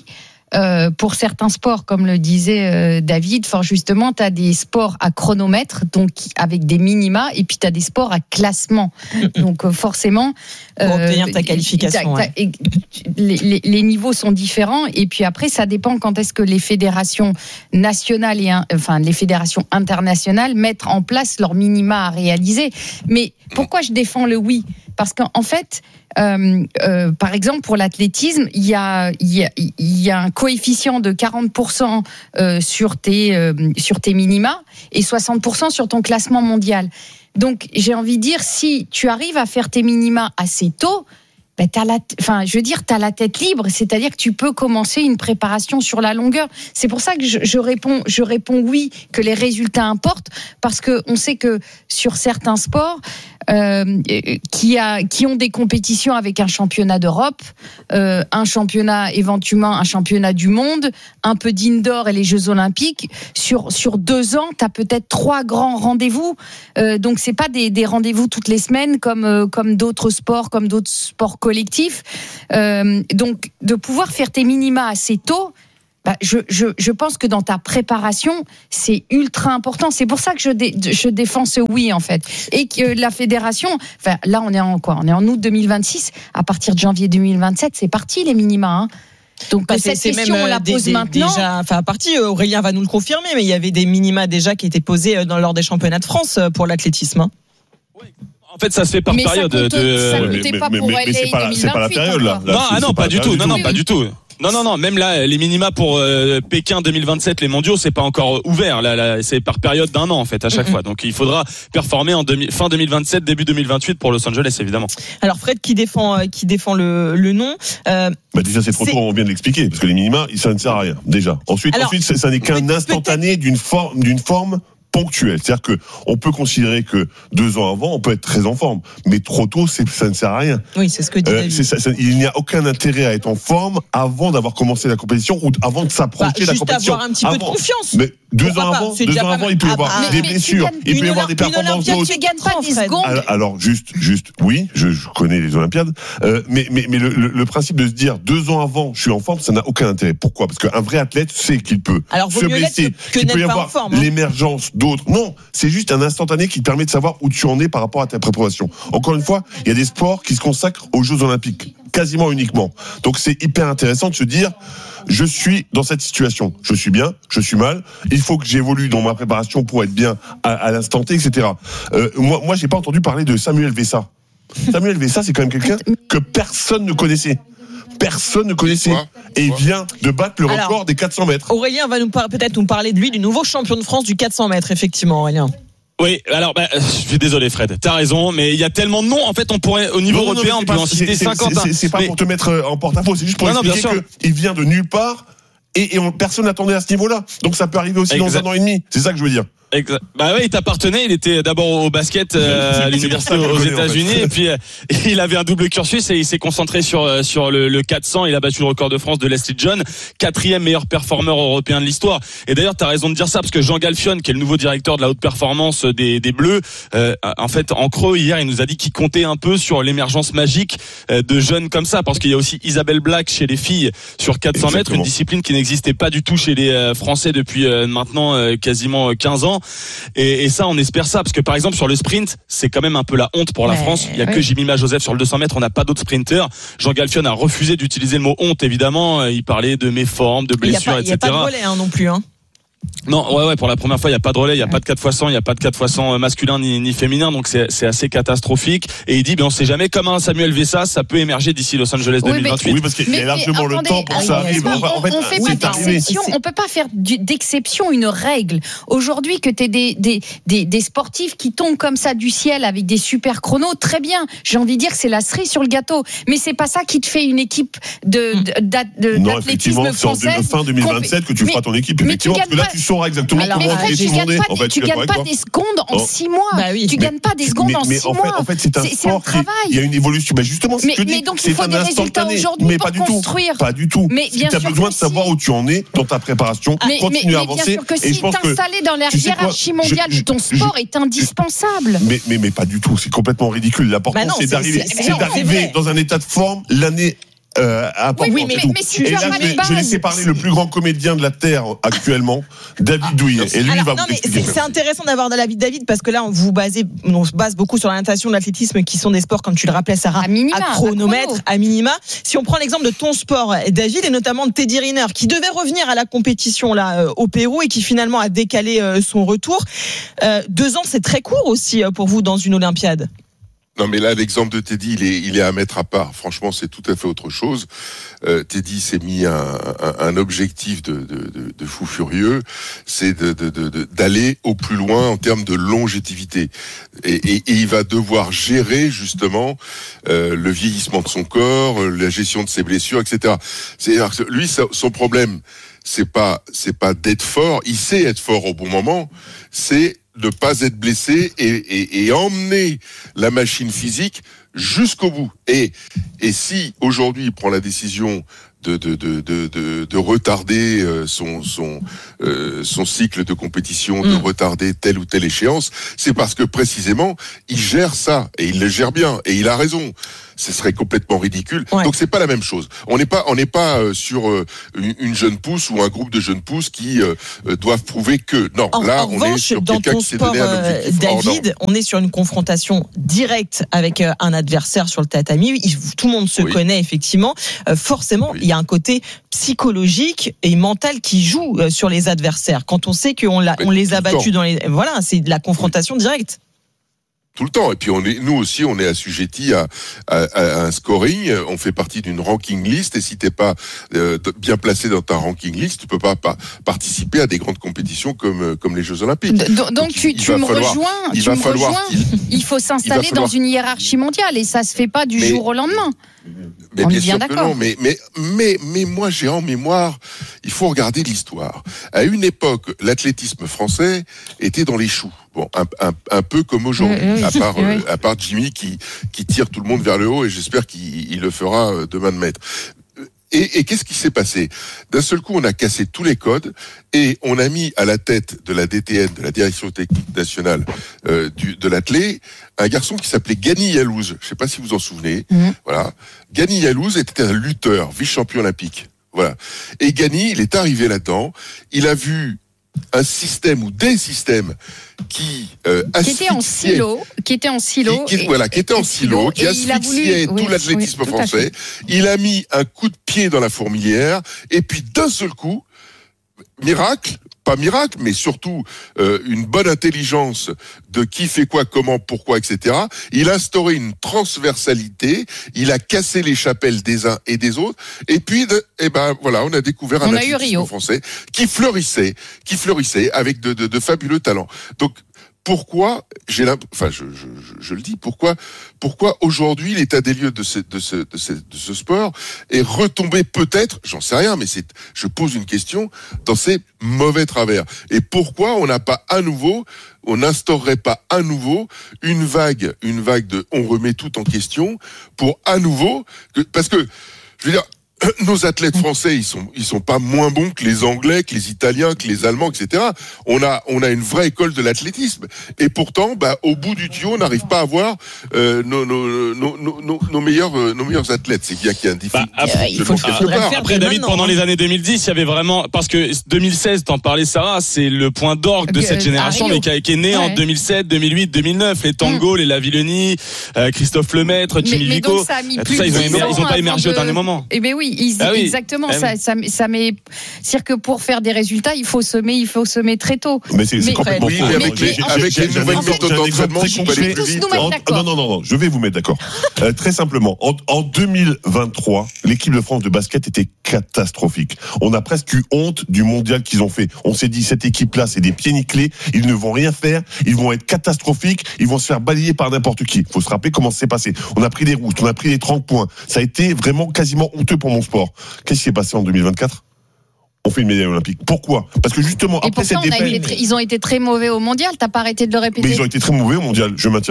euh, pour certains sports, comme le disait euh, David, fort justement, tu as des sports à chronomètre, donc avec des minima, et puis tu as des sports à classement. Donc euh, forcément, pour euh, obtenir ta qualification, t'as, t'as, ouais. les, les, les niveaux sont différents, et puis après, ça dépend quand est-ce que les fédérations nationales et enfin les fédérations internationales mettent en place leurs minima à réaliser. Mais pourquoi je défends le oui ? Parce qu'en fait, euh, euh, par exemple, pour l'athlétisme, il y a, y, a, y a un coefficient de quarante pour cent euh, sur, tes, euh, sur tes minima et soixante pour cent sur ton classement mondial. Donc, j'ai envie de dire, si tu arrives à faire tes minima assez tôt, ben t'as la, enfin, je veux dire, t'as la tête libre, c'est-à-dire que tu peux commencer une préparation sur la longueur. C'est pour ça que je, je réponds, je réponds oui, que les résultats importent, parce que on sait que sur certains sports, euh, qui a, qui ont des compétitions avec un championnat d'Europe, euh, un championnat éventuellement un championnat du monde, un peu d'indoor et les Jeux Olympiques. Sur sur deux ans, t'as peut-être trois grands rendez-vous. Euh, donc c'est pas des, des rendez-vous toutes les semaines comme euh, comme d'autres sports, comme d'autres sports collectifs. Euh, donc de pouvoir faire tes minima assez tôt. Bah, je, je, je pense que dans ta préparation, c'est ultra important. C'est pour ça que je, dé, je défends ce oui, en fait. Et que la fédération, enfin, là, on est en quoi ? On est en août deux mille vingt-six. À partir de janvier deux mille vingt-sept, c'est parti, les minima. Hein. Donc, bah, cette c'est, question, c'est on la pose des, maintenant. Déjà, enfin, à partir, Aurélien va nous le confirmer, mais il y avait des minima déjà qui étaient posés dans, lors des championnats de France pour l'athlétisme. Hein. Oui. En fait, ça se fait par mais période. Ça compte, de... ça comptait mais, pas mais, pour mais, mais c'est, pas, c'est pas la période, là. là non, c'est, ah non, pas, pas du tout. Non, non, oui, pas oui. du tout. Non, non, non. Même là, les minima pour euh, Pékin deux mille vingt-sept, les mondiaux, c'est pas encore ouvert. Là, là, c'est par période d'un an en fait à chaque mm-hmm. fois. Donc, il faudra performer en demi, fin deux mille vingt-sept, début deux mille vingt-huit pour Los Angeles, évidemment. Alors, Fred qui défend, qui défend le, le non. Euh, bah déjà, c'est trop tôt. On vient de l'expliquer parce que les minima, ça ne sert à rien. Déjà. Ensuite, Alors, ensuite, ça, ça n'est qu'un instantané d'une forme, d'une forme. ponctuel, c'est-à-dire que on peut considérer que deux ans avant, on peut être très en forme, mais trop tôt, c'est, ça ne sert à rien. Oui, c'est ce que dit euh, c'est ça, ça, il n'y a aucun intérêt à être en forme avant d'avoir commencé la compétition ou avant de s'approcher bah, de la compétition. Avoir un petit peu avant. de confiance. Mais deux Pourquoi ans pas, avant, deux ans avant, il peut y avoir ah, des blessures, il peut y avoir des performances d'autres. Tu gagnes pas des secondes. Alors, alors juste, juste, oui, je, je connais les Olympiades, euh, mais mais mais le, le, le principe de se dire deux ans avant, je suis en forme, ça n'a aucun intérêt. Pourquoi ? Parce qu'un vrai athlète sait qu'il peut alors, se blesser, qu'il peut y pas avoir en forme, hein. l'émergence d'autres. Non, c'est juste un instantané qui te permet de savoir où tu en es par rapport à ta préparation. Encore une fois, il y a des sports qui se consacrent aux Jeux Olympiques, quasiment uniquement. Donc c'est hyper intéressant de se dire, je suis dans cette situation, je suis bien, je suis mal, il faut que j'évolue dans ma préparation pour être bien à, à l'instant T, et cetera. Euh, moi, moi, j'ai pas entendu parler de Samuel Vessa. Samuel Vessa, c'est quand même quelqu'un que personne ne connaissait. Personne ne connaissait et il vient de battre le record Alors, des quatre cents mètres. Aurélien va nous par- peut-être nous parler de lui, du nouveau champion de France du quatre cents mètres, effectivement, Aurélien. Oui, alors bah, je suis désolé Fred, t'as raison, mais il y a tellement de noms. En fait, on pourrait au niveau non, européen, non, on peut en citer cinquante. C'est, c'est, c'est pas mais... pour te mettre en porte-à-faux, c'est juste pour non, expliquer non, qu'il vient de nulle part et, et on, personne n'attendait à ce niveau-là. Donc ça peut arriver aussi exact. Dans un an et demi. C'est ça que je veux dire. Exact. Bah oui, il t'appartenait. Il était d'abord au basket euh, à l'université aux États-Unis, en fait. Et puis euh, il avait un double cursus et il s'est concentré sur euh, sur le, le quatre cents. Il a battu le record de France de Leslie John, quatrième meilleur performeur européen de l'histoire. Et d'ailleurs, t'as raison de dire ça parce que Jean Galfione, qui est le nouveau directeur de la haute performance des des Bleus, euh, en fait, en creux hier, il nous a dit qu'il comptait un peu sur l'émergence magique euh, de jeunes comme ça, parce qu'il y a aussi Isabelle Black chez les filles sur quatre cents mètres, une discipline qui n'existait pas du tout chez les euh, Français depuis euh, maintenant euh, quasiment quinze ans. Et, et ça, on espère ça, parce que par exemple sur le sprint, c'est quand même un peu la honte pour la ouais, France. Il y a oui. que Jimmy Joseph sur le deux cents mètres, on n'a pas d'autres sprinteurs. Jean Galfione a refusé d'utiliser le mot honte, évidemment. Il parlait de méformes, de blessures, et cetera. Il n'y a pas de relais hein, non plus. Hein. Non, ouais, ouais, pour la première fois, il n'y a pas de relais, il n'y a ouais. pas de quatre fois cent, il n'y a pas de quatre fois cent masculin ni, ni féminin, donc c'est, c'est assez catastrophique. Et il dit, ben, on sait jamais, comme un Samuel Vessa, ça peut émerger d'ici Los Angeles oui, deux mille vingt-huit. Oui, parce qu'il y a largement le temps pour que ça arrive. On, en fait, on fait oui, pas d'exception, on peut pas faire du, d'exception une règle. Aujourd'hui, que t'aies des, des, des, des sportifs qui tombent comme ça du ciel avec des super chronos, très bien. J'ai envie de dire que c'est la cerise sur le gâteau. Mais c'est pas ça qui te fait une équipe de, de, de, non, d'athlétisme française. C'est en fin deux mille vingt-sept que tu feras ton équipe, effectivement, parce que là, tu sauras exactement. Alors, mais Fred, tu gagnes pas, en fait, tu gagnes pas des secondes en six mois. Bah oui. Tu mais, gagnes pas des secondes mais, en six mois. Mais en fait, c'est un c'est, sport. C'est un travail. Il y a une évolution. Bah justement, c'est mais, ce que je dis. Mais donc, il faut des résultats aujourd'hui mais pour pas construire. Du tout. Pas du tout. Mais bien tu as besoin de savoir où tu en es dans ta préparation. Continue à avancer. Mais bien sûr que si t'installer dans la hiérarchie mondiale de ton sport est indispensable. Mais mais mais pas du tout. C'est complètement ridicule. L'important, c'est d'arriver dans un état de forme l'année euh, apporte oui, mais, tout. mais si et là, je vais, je vais laisser parler le plus grand comédien de la Terre actuellement, David Douillet. Et lui, Alors, il va non, vous mais expliquer. c'est, c'est intéressant d'avoir de l'avis de David parce que là, on vous basez, on se base beaucoup sur la natation, l'athlétisme, qui sont des sports, comme tu le rappelais, Sarah, à, minima, à chronomètre, à, à minima. Si on prend l'exemple de ton sport, David, et notamment de Teddy Riner, qui devait revenir à la compétition là euh, au Pérou et qui finalement a décalé euh, son retour. Euh, deux ans, c'est très court aussi euh, pour vous dans une Olympiade. Non, mais là, l'exemple de Teddy, il est, il est à mettre à part. Franchement, c'est tout à fait autre chose. Euh, Teddy s'est mis un, un, un objectif de, de, de, de fou furieux, c'est de, de, de, de, d'aller au plus loin en termes de longévité. Et, et, et il va devoir gérer justement euh, le vieillissement de son corps, la gestion de ses blessures, et cetera. C'est-à-dire que lui, son problème, c'est pas, c'est pas d'être fort. Il sait être fort au bon moment. C'est ne pas être blessé et, et, et emmener la machine physique jusqu'au bout. Et, et si aujourd'hui il prend la décision de, de, de, de, de, de retarder son, son, euh, son cycle de compétition, mmh. de retarder telle ou telle échéance, c'est parce que précisément il gère ça et il le gère bien et il a raison. Ce serait complètement ridicule. Ouais. Donc c'est pas la même chose. On n'est pas, on n'est pas euh, sur euh, une, une jeune pousse ou un groupe de jeunes pousses qui euh, doivent prouver que non. En, là, en on revanche, est sur dans quelqu'un ton qui s'est sport, donné un objectif. euh, David, on est sur une confrontation directe avec euh, un adversaire sur le tatami. Il, tout le monde se oui. connaît effectivement. Euh, forcément, oui. il y a un côté psychologique et mental qui joue euh, sur les adversaires. Quand on sait qu'on l'a, on les a battus dans les, voilà, c'est de la confrontation oui. directe. Tout le temps. Et puis on est, nous aussi, on est assujettis à, à, à un scoring. On fait partie d'une ranking list. Et si t'es pas euh, bien placé dans ta ranking list, tu peux pas, pas participer à des grandes compétitions comme comme les Jeux Olympiques. Donc, donc tu, tu me falloir, rejoins. Il tu va me falloir. Rejoins. Il faut s'installer il falloir... dans une hiérarchie mondiale et ça se fait pas du mais, jour au lendemain. Mais on bien est bien sûr d'accord. Que non, mais, mais, mais, mais moi, j'ai en mémoire, il faut regarder l'histoire. À une époque, l'athlétisme français était dans les choux. Bon, un, un, un peu comme aujourd'hui, oui, oui, à part, oui. euh, à part Jimmy qui, qui tire tout le monde vers le haut et j'espère qu'il il le fera demain de maître. Et, et qu'est-ce qui s'est passé ? D'un seul coup, on a cassé tous les codes et on a mis à la tête de la D T N, de la Direction Technique Nationale euh, du, de l'athlé, un garçon qui s'appelait Gani Yalouz. Je ne sais pas si vous en souvenez. Mmh. Voilà. Gani Yalouz était un lutteur, vice-champion olympique. Voilà. Et Gani, il est arrivé là-dedans. Il a vu un système ou des systèmes qui euh, qui était en silo, qui était en silo, qui, qui, et, voilà, qui était en silo, qui asphyxiait tout oui, l'athlétisme oui, tout français. Il a mis un coup de pied dans la fourmilière et puis d'un seul coup, miracle. Pas miracle, mais surtout euh, une bonne intelligence de qui fait quoi, comment, pourquoi, et cetera. Il a instauré une transversalité. Il a cassé les chapelles des uns et des autres. Et puis, de, eh ben voilà, on a découvert un athlétisme français qui fleurissait, qui fleurissait avec de, de, de fabuleux talents. Donc pourquoi j'ai enfin je, je, je le dis pourquoi pourquoi aujourd'hui l'état des lieux de ce de ce de ce, de ce sport est retombé peut-être, j'en sais rien, mais c'est je pose une question, dans ces mauvais travers. Et pourquoi on n'a pas à nouveau on n'instaurerait pas à nouveau une vague une vague de on remet tout en question pour à nouveau que, parce que je veux dire nos athlètes français, ils sont, ils sont pas moins bons que les Anglais, que les Italiens, que les Allemands, et cetera. On a, on a une vraie école de l'athlétisme. Et pourtant, bah, au bout du tuyau, on n'arrive pas à voir euh, nos, nos, nos, nos, nos meilleurs, euh, nos meilleurs athlètes. C'est bien qu'il y a un défi. Bah, après, il faut après, après David, pendant les années deux mille dix, il y avait vraiment, parce que deux mille seize, t'en parlais, Sarah, c'est le point d'orgue de cette génération, mais qui, a, qui est né ouais. en deux mille sept, deux mille huit, deux mille neuf. Les Tango, mmh. les Lavillenie, euh, Christophe Lemaître, Jimmy Vico. Tout ça, ils ont, émer, ils ont pas émergé de... au dernier moment. Eh ben oui, ils, ah oui. exactement. Ah ça, oui. ça, ça met. C'est-à-dire que pour faire des résultats, il faut semer, il faut semer très tôt. Mais c'est, c'est complètement oui, mais avec les, avec les nouvelles méthodes d'entraînement, il faut aller plus vite. Non, non, non, non, je vais vous mettre d'accord. euh, très simplement, en, en deux mille vingt-trois, l'équipe de France de basket était catastrophique. On a presque eu honte du mondial qu'ils ont fait. On s'est dit, cette équipe-là, c'est des pieds nickelés, ils ne vont rien faire, ils vont être catastrophiques, ils vont se faire balayer par n'importe qui. Il faut se rappeler comment ça s'est passé. On a pris des rouges, on a pris les trente points. Ça a été vraiment quasiment honteux pour mon sport. Qu'est-ce qui s'est passé en deux mille vingt-quatre ? On fait une médaille olympique. Pourquoi ? Parce que justement, et après cette défaite... Très, ils ont été très mauvais au mondial, t'as pas arrêté de le répéter. Mais ils ont été très mauvais au mondial, je maintiens.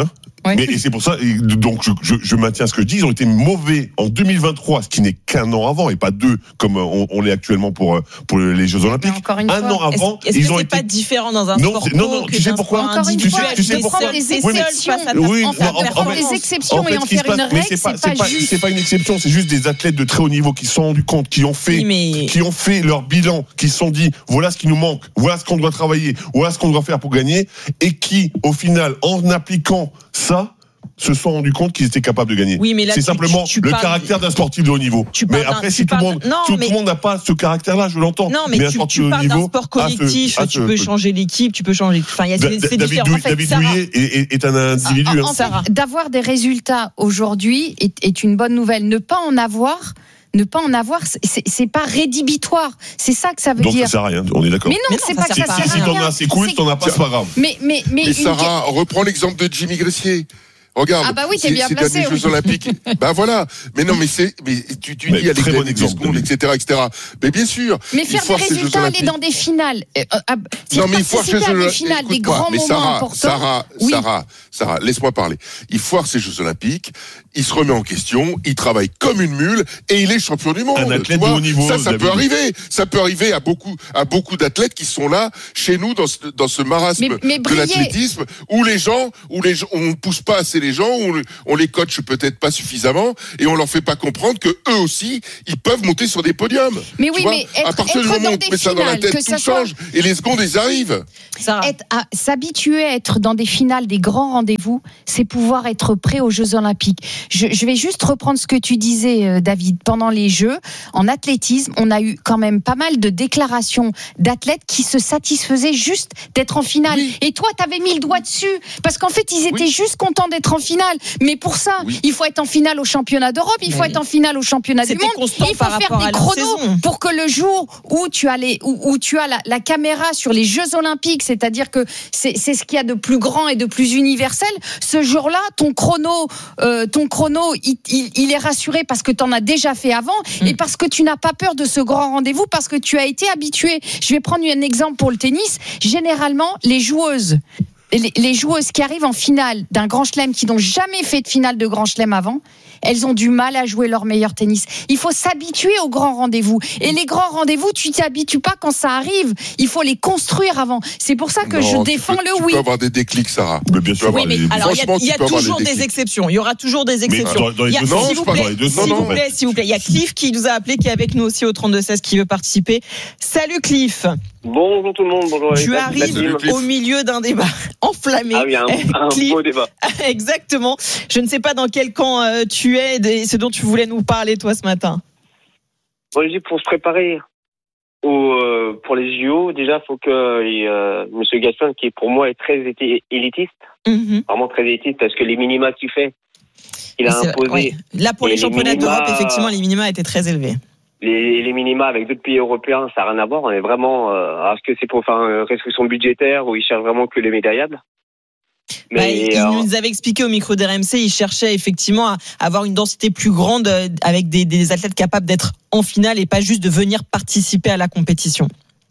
Ouais. Mais et c'est pour ça, et donc je, je, je maintiens ce que je dis, ils ont été mauvais en deux mille vingt-trois, ce qui n'est qu'un an avant et pas deux comme on, on l'est actuellement pour pour les Jeux Olympiques. Un fois, an avant, est-ce, est-ce ils que ont c'est été pas différent dans un non, sport non, non, tu sais pourquoi Encore une tu fois, sais, tu sais pourquoi des exceptions, oui, en faire, en, en, prendre des exceptions en fait, et en faire une règle, mais c'est pas, c'est pas, juste. C'est pas une exception, c'est juste des athlètes de très haut niveau qui se sont rendus compte, qui ont fait, oui, mais... qui ont fait leur bilan, qui se sont dit voilà ce qui nous manque, voilà ce qu'on doit travailler, voilà ce qu'on doit faire pour gagner, et qui, au final, en appliquant ça, se sont rendus compte qu'ils étaient capables de gagner. Oui, mais là, c'est tu, simplement tu, tu le parles... caractère d'un sportif de haut niveau. Mais après, si tout le monde, non, tout mais... le monde n'a pas ce caractère-là, je l'entends. Non, mais, mais tu, tu parles d'un sport collectif. Ce, tu peux ce... changer l'équipe, tu peux changer. Enfin, il y a da, c'est David, Dou, en fait, David Douillet est, est un individu. En, en hein. fait, d'avoir des résultats aujourd'hui est, est une bonne nouvelle. Ne pas en avoir. Ne pas en avoir, c'est, c'est pas rédhibitoire. C'est ça que ça veut Donc dire. Donc ça sert à rien, on est d'accord. Mais non, mais non c'est pas que ça sert à rien. Si t'en as, c'est cool, si t'en as pas, c'est pas grave. Mais, mais, mais. Et Sarah, reprends l'exemple de Jimmy Gressier. Regarde, ah bah oui, t'es bien ces placé, derniers oui. Jeux Olympiques. Ben voilà. Mais non, mais c'est, mais tu, tu mais dis avec bon des secondes, et cetera, et cetera. Mais bien sûr. Mais faire des résultats, aller dans des finales. Euh, euh, non, mais il faut participer à des finales, des grands mais moments Sarah, importants. Sarah, oui. Sarah, Sarah, laisse-moi parler. Il foire ces Jeux Olympiques. Il se remet en question. Il travaille comme une mule et il est champion du monde. Un athlète de haut niveau. Ça, ça peut arriver. Ça peut arriver à beaucoup, à beaucoup d'athlètes qui sont là chez nous dans ce, dans ce marasme mais, mais de l'athlétisme où les gens, où les gens, on pousse pas assez les gens, où on les coach peut-être pas suffisamment et on leur fait pas comprendre que eux aussi ils peuvent monter sur des podiums. Mais oui, mais être, à partir être du moment où on met ça dans la tête, tout change et les secondes elles arrivent. Être, à, s'habituer à être dans des finales, des grands rendez-vous, c'est pouvoir être prêt aux Jeux Olympiques. Je, je vais juste reprendre ce que tu disais, David. Pendant les Jeux, en athlétisme, on a eu quand même pas mal de déclarations d'athlètes qui se satisfaisaient juste d'être en finale. Oui. Et toi, t'avais mis le doigt dessus parce qu'en fait, ils étaient oui. juste contents d'être en finale. Mais pour ça, oui. il faut être en finale au championnat d'Europe, il faut oui. être en finale au championnat C'était du monde, il faut faire des chronos pour que le jour où tu as, les, où, où tu as la, la caméra sur les Jeux Olympiques, c'est-à-dire que c'est, c'est ce qu'il y a de plus grand et de plus universel, ce jour-là, ton chrono, euh, ton chrono, il, il, il est rassuré parce que tu en as déjà fait avant mmh. et parce que tu n'as pas peur de ce grand rendez-vous, parce que tu as été habitué. Je vais prendre un exemple pour le tennis. Généralement, les joueuses Les, les joueuses qui arrivent en finale d'un grand chelem, qui n'ont jamais fait de finale de grand chelem avant, elles ont du mal à jouer leur meilleur tennis. Il faut s'habituer aux grands rendez-vous. Et les grands rendez-vous, tu t'habitues pas quand ça arrive. Il faut les construire avant. C'est pour ça que non, je défends peux, le tu oui. Tu peux avoir des déclics, Sarah. Mais bien sûr. Oui, mais alors il y a, y a toujours des, des exceptions. Il y aura toujours des exceptions. Dans, dans il y a, deux, non, s'il vous plaît, deux, s'il vous plaît, s'il vous plaît. Il y a Cliff qui nous a appelé, qui est avec nous aussi au trente-deux seize, qui veut participer. Salut Cliff. Bonjour tout le monde, bonjour. Tu arrives au milieu d'un débat enflammé. Ah oui, un, un beau débat. Exactement. Je ne sais pas dans quel camp euh, tu es et ce dont tu voulais nous parler toi ce matin. Bon, je dis pour se préparer au, euh, pour les J O, déjà il faut que euh, M. Gaston, qui pour moi est très élitiste, mm-hmm. vraiment très élitiste, parce que les minima qu'il fait, il a c'est, imposé. Ouais. Là pour les, les championnats minima, d'Europe, effectivement, les minima étaient très élevés. Les, les minima avec d'autres pays européens, ça n'a rien à voir. On est vraiment. Euh, est-ce que c'est pour faire une restriction budgétaire où ils cherchent vraiment que les médaillables? Mais bah, il alors... nous avait expliqué au micro d'R M C, il cherchait effectivement à avoir une densité plus grande avec des, des athlètes capables d'être en finale et pas juste de venir participer à la compétition.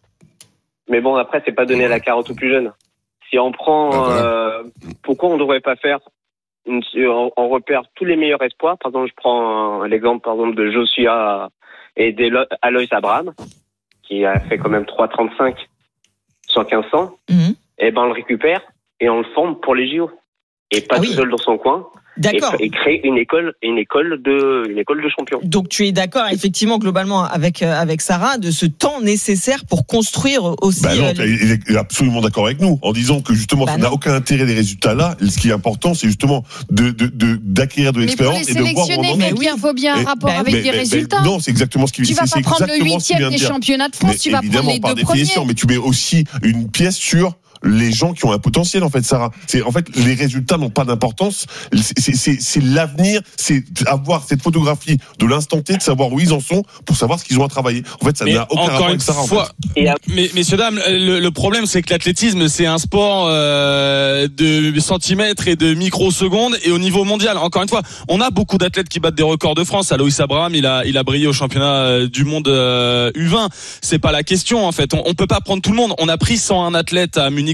Mais bon, après, c'est pas donner la carotte aux plus jeunes. Si on prend, ah, voilà. euh, pourquoi on ne devrait pas faire une, on, on repère tous les meilleurs espoirs. Par exemple, je prends un, l'exemple par exemple de Joshua et d'Alois Abraham, qui a fait quand même trois trente-cinq sur quinze cents. Mm-hmm. Et ben on le récupère et on le forme pour les J O. Et pas ah oui. tout seul dans son coin. D'accord. Et, et créer une école, une école de, une école de champions. Donc tu es d'accord effectivement globalement avec avec Sarah de ce temps nécessaire pour construire aussi. Bah non, euh, les... il est absolument d'accord avec nous en disant que justement bah ça non. n'a aucun intérêt les résultats là. Ce qui est important, c'est justement de, de, de d'acquérir de l'expérience et de voir où on en est. Mais il faut bien un rapport mais, avec mais, les mais, résultats. Mais, non, c'est exactement ce qui. Tu vas c'est, pas c'est prendre le huitième des championnats de France, mais tu vas prendre les par deux premiers. Mais tu mets aussi une pièce sur les gens qui ont un potentiel en fait, Sarah. C'est en fait les résultats n'ont pas d'importance. C'est, c'est, c'est, c'est l'avenir, c'est avoir cette photographie de l'instant T, de savoir où ils en sont pour savoir ce qu'ils ont à travailler. En fait, ça mais n'a aucun rapport avec Sarah. Fois, en fait. Mais messieurs dames, le, le problème c'est que l'athlétisme c'est un sport euh, de centimètres et de microsecondes et au niveau mondial. Encore une fois, on a beaucoup d'athlètes qui battent des records de France. Alois Abraham, il a il a brillé au championnat du monde euh, U vingt. C'est pas la question en fait. On, on peut pas prendre tout le monde. On a pris cent un athlètes à Munich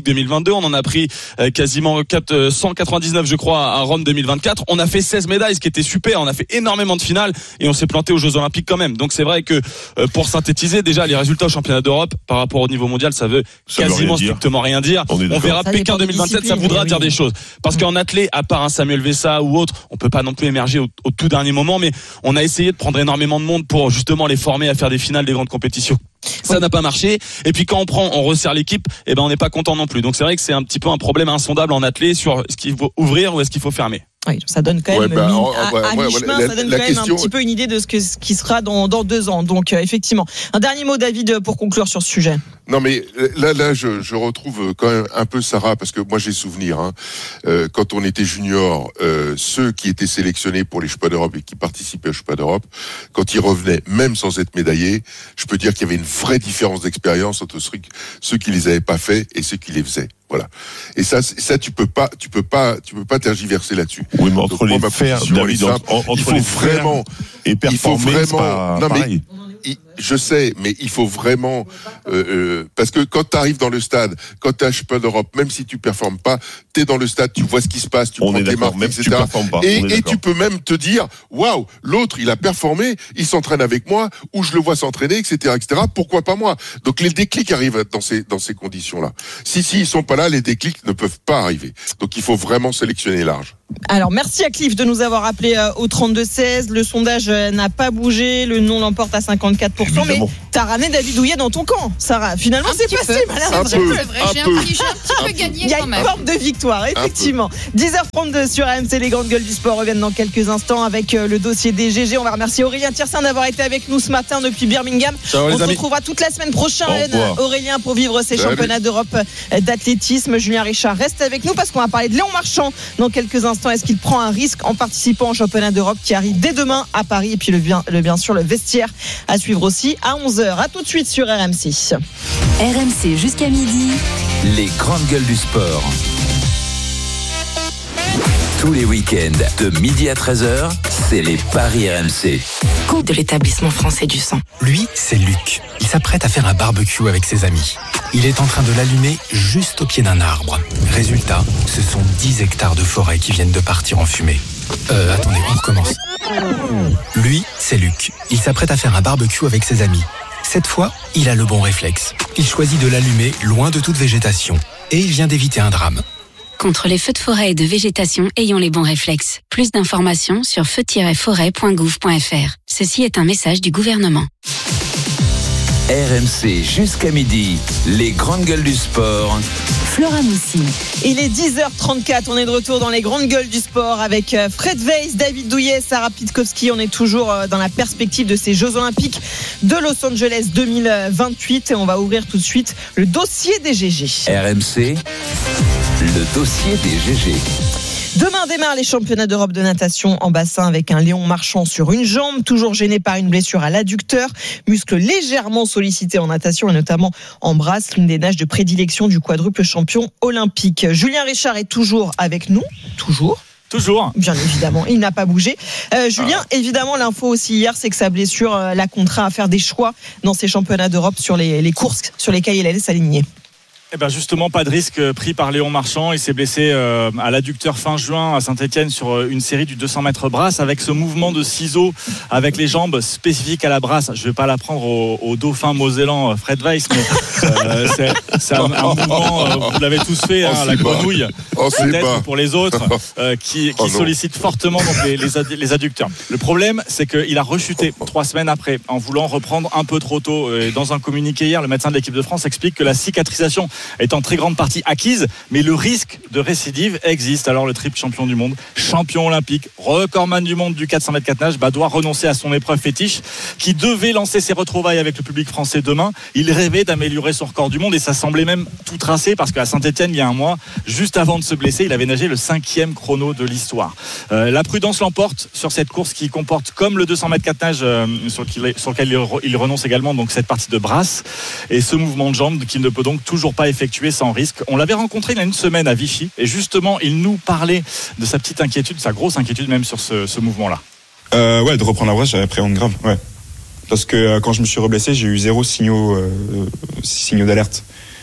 Munich deux mille vingt-deux, on en a pris euh, quasiment cent quatre-vingt-dix-neuf, je crois, à Rome deux mille vingt-quatre. On a fait seize médailles, ce qui était super. On a fait énormément de finales et on s'est planté aux Jeux Olympiques quand même. Donc c'est vrai que euh, pour synthétiser, déjà les résultats au championnat d'Europe par rapport au niveau mondial, ça veut ça quasiment veut strictement rien dire. On, on verra Pékin deux mille vingt-sept, ça voudra dire des choses. Parce qu'en athlée, à part un Samuel Vessa ou autre, on peut pas non plus émerger au, au tout dernier moment, mais on a essayé de prendre énormément de monde pour justement les former à faire des finales des grandes compétitions. Ça n'a pas marché. Et puis quand on prend, on resserre l'équipe, et ben on n'est pas content non plus. Donc c'est vrai que c'est un petit peu un problème insondable en athlée sur est-ce qu'il faut ouvrir ou est-ce qu'il faut fermer. Oui, ça donne quand même ouais, bah, mi- oh, à, ouais, à ouais, mi-chemin, la, ça donne la quand question... même un petit peu une idée de ce, que, ce qui sera dans, dans deux ans. Donc euh, effectivement, un dernier mot, David, pour conclure sur ce sujet. Non mais là, là, je, je retrouve quand même un peu Sarah parce que moi j'ai souvenir hein, euh, quand on était junior, euh, ceux qui étaient sélectionnés pour les Championnats d'Europe et qui participaient aux Championnats d'Europe, quand ils revenaient, même sans être médaillés, je peux dire qu'il y avait une vraie différence d'expérience entre ceux, ceux qui les avaient pas fait et ceux qui les faisaient. Voilà. Et ça, ça tu peux pas, tu peux pas, tu peux pas tergiverser là-dessus. Oui, mais entre Donc, les faire, David, simple, entre, entre il faut les vraiment et performer, il faut vraiment, c'est pas non, pareil. Mais, je sais, mais il faut vraiment euh, euh, parce que quand tu arrives dans le stade, quand tu es à Championnat d'Europe, même si tu performes pas, tu es dans le stade, tu vois ce qui se passe, tu on prends tes marques, même et cetera. Si tu performes pas, et, et tu peux même te dire, waouh, l'autre il a performé, il s'entraîne avec moi, ou je le vois s'entraîner, et cetera, et cetera. Pourquoi pas moi? Donc les déclics arrivent dans ces dans ces conditions-là. Si si ils sont pas là, les déclics ne peuvent pas arriver. Donc il faut vraiment sélectionner large. Alors merci à Cliff de nous avoir appelé euh, au trente-deux seize. Le sondage euh, n'a pas bougé, le non l'emporte à cinquante-quatre pour cent. Évidemment. Mais t'as ramené David Douillet dans ton camp, Sarah. Finalement un c'est possible. Un peu, c'est vrai, un j'ai peu. un petit, j'ai un petit peu gagné. Il y a quand une même. forme de victoire, effectivement. dix heures trente-deux sur A M C, les grandes gueules du sport reviennent dans quelques instants avec euh, le dossier des G G. On va remercier Aurélien Tiersin d'avoir été avec nous ce matin depuis Birmingham. Ciao, On les se amis. retrouvera toute la semaine prochaine, Aurélien, pour vivre ces Salut. championnats d'Europe d'athlétisme. Julien Richard reste avec nous parce qu'on va parler de Léon Marchand dans quelques instants. Est-ce qu'il prend un risque en participant au championnat d'Europe qui arrive dès demain à Paris? Et puis le bien, le, bien sûr le vestiaire à suivre aussi à onze heures. À tout de suite sur R M C. R M C jusqu'à midi. Les grandes gueules du sport. Tous les week-ends, de midi à treize heures, c'est les paris R M C. Compte de l'établissement français du sang. Lui, c'est Luc. Il s'apprête à faire un barbecue avec ses amis. Il est en train de l'allumer juste au pied d'un arbre. Résultat, ce sont dix hectares de forêt qui viennent de partir en fumée. Euh, attendez, on recommence. Lui, c'est Luc. Il s'apprête à faire un barbecue avec ses amis. Cette fois, il a le bon réflexe. Il choisit de l'allumer loin de toute végétation. Et il vient d'éviter un drame. Contre les feux de forêt et de végétation, ayons les bons réflexes. Plus d'informations sur feu tiret forêt point gouv point f r. Ceci est un message du gouvernement. R M C jusqu'à midi, les grandes gueules du sport. Flora Moussi. Il est dix heures trente-quatre, on est de retour dans les grandes gueules du sport avec Fred Weiss, David Douillet, Sarah Pitkowski. On est toujours dans la perspective de ces Jeux Olympiques de Los Angeles deux mille vingt-huit et on va ouvrir tout de suite le dossier des G G. R M C, le dossier des G G. Demain démarrent les championnats d'Europe de natation en bassin avec un Léon Marchand sur une jambe, toujours gêné par une blessure à l'adducteur, muscle légèrement sollicité en natation et notamment en brasse, l'une des nages de prédilection du quadruple champion olympique. Julien Richard est toujours avec nous, toujours. Toujours. Bien évidemment, il n'a pas bougé. Euh, Julien, ah. évidemment, l'info aussi hier, c'est que sa blessure euh, l'a contraint à faire des choix dans ces championnats d'Europe sur les, les courses sur lesquelles il allait s'aligner. Eh ben justement, pas de risque pris par Léon Marchand. Il s'est blessé euh, à l'adducteur fin juin à Saint-Etienne sur une série du deux cents mètres brasse avec ce mouvement de ciseaux avec les jambes spécifiques à la brasse. Je ne vais pas l'apprendre au, au dauphin mosellan Fred Weiss, mais euh, c'est, c'est un, un mouvement, euh, vous l'avez tous fait, hein, oh, la grenouille, oh, peut-être pour les autres, euh, qui, qui oh, sollicite fortement donc, les, les, ad, les adducteurs. Le problème, c'est qu'il a rechuté trois semaines après en voulant reprendre un peu trop tôt. Et dans un communiqué hier, le médecin de l'équipe de France explique que la cicatrisation est en très grande partie acquise, mais le risque de récidive existe. Alors le triple champion du monde, champion olympique, recordman du monde du quatre cents mètres quatre nage, bah, doit renoncer à son épreuve fétiche qui devait lancer ses retrouvailles avec le public français demain. Il rêvait d'améliorer son record du monde et ça semblait même tout tracé parce qu'à Saint-Etienne, il y a un mois, juste avant de se blesser, il avait nagé le cinquième chrono de l'histoire. Euh, la prudence l'emporte sur cette course qui comporte, comme le deux cents mètres quatre nage euh, sur, lequel, sur lequel il renonce également, donc cette partie de brasse et ce mouvement de jambe qu'il ne peut donc toujours pas effectuer sans risque. On l'avait rencontré il y a une semaine à Vichy et justement il nous parlait de sa petite inquiétude, sa grosse inquiétude même sur ce, ce mouvement-là. Euh, ouais, de reprendre la brasse, j'avais appréhende grave, ouais. Parce que euh, quand je me suis reblessé, j'ai eu zéro signaux, euh, signaux d'alerte.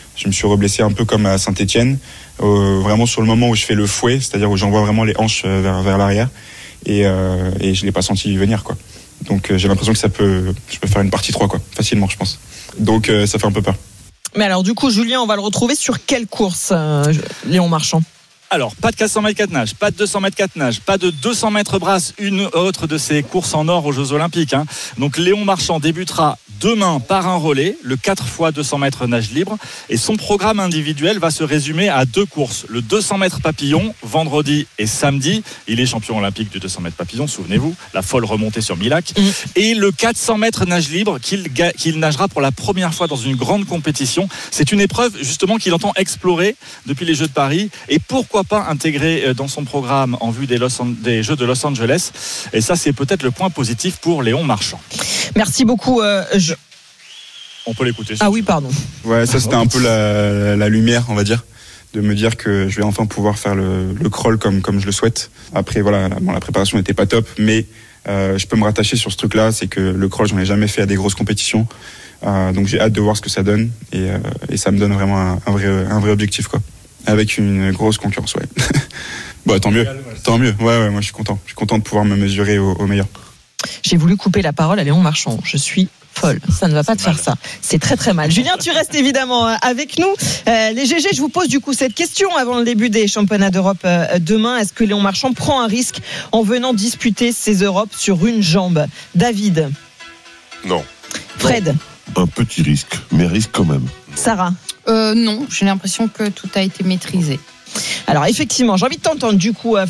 Je me suis reblessé un peu comme à Saint-Etienne, euh, vraiment sur le moment où je fais le fouet, c'est-à-dire où j'envoie vraiment les hanches vers, vers l'arrière, et, euh, et je l'ai pas senti venir, quoi. Donc euh, j'ai l'impression que ça peut, je peux faire une partie trois, quoi, facilement, je pense. Donc euh, ça fait un peu peur. Mais alors du coup, Julien, on va le retrouver sur quelle course, euh, Léon Marchand? Alors, pas de quatre cents mètres quatre nages, pas de deux cents mètres quatre nages, pas de deux cents mètres brasse, une autre de ces courses en or aux Jeux Olympiques. Hein. Donc, Léon Marchand débutera demain par un relais, le quatre fois deux cents mètres nage libre. Et son programme individuel va se résumer à deux courses. Le deux cents mètres papillon, vendredi et samedi. Il est champion olympique du deux cents mètres papillon, souvenez-vous, la folle remontée sur Milac. Mmh. Et le quatre cents mètres nage libre qu'il, qu'il nagera pour la première fois dans une grande compétition. C'est une épreuve, justement, qu'il entend explorer depuis les Jeux de Paris. Et pourquoi pas intégrer dans son programme en vue des, Los, des Jeux de Los Angeles. Et ça, c'est peut-être le point positif pour Léon Marchand. Merci beaucoup. Euh, je... On peut l'écouter. Ah oui, pardon. Ouais, ça c'était un peu la, la lumière, on va dire, de me dire que je vais enfin pouvoir faire le, le crawl comme, comme je le souhaite. Après, voilà, bon, la préparation n'était pas top, mais euh, je peux me rattacher sur ce truc-là. C'est que le crawl, j'en ai jamais fait à des grosses compétitions. Euh, donc j'ai hâte de voir ce que ça donne. Et, euh, et ça me donne vraiment un, un, vrai, un vrai objectif, quoi. Avec une grosse concurrence, ouais. Bah, tant mieux, tant mieux. Ouais, ouais, moi je suis content. Je suis content de pouvoir me mesurer au, au meilleur. J'ai voulu couper la parole à Léon Marchand. Je suis folle. Ça ne va pas te faire ça. C'est très très mal. Julien, tu restes évidemment avec nous. Euh, les G G, je vous pose du coup cette question avant le début des championnats d'Europe euh, demain. Est-ce que Léon Marchand prend un risque en venant disputer ces Europes sur une jambe? David? Non. Fred? Un petit risque, mais risque quand même. Sarah? euh, Non, j'ai l'impression que tout a été maîtrisé. Alors effectivement, j'ai envie de t'entendre du coup.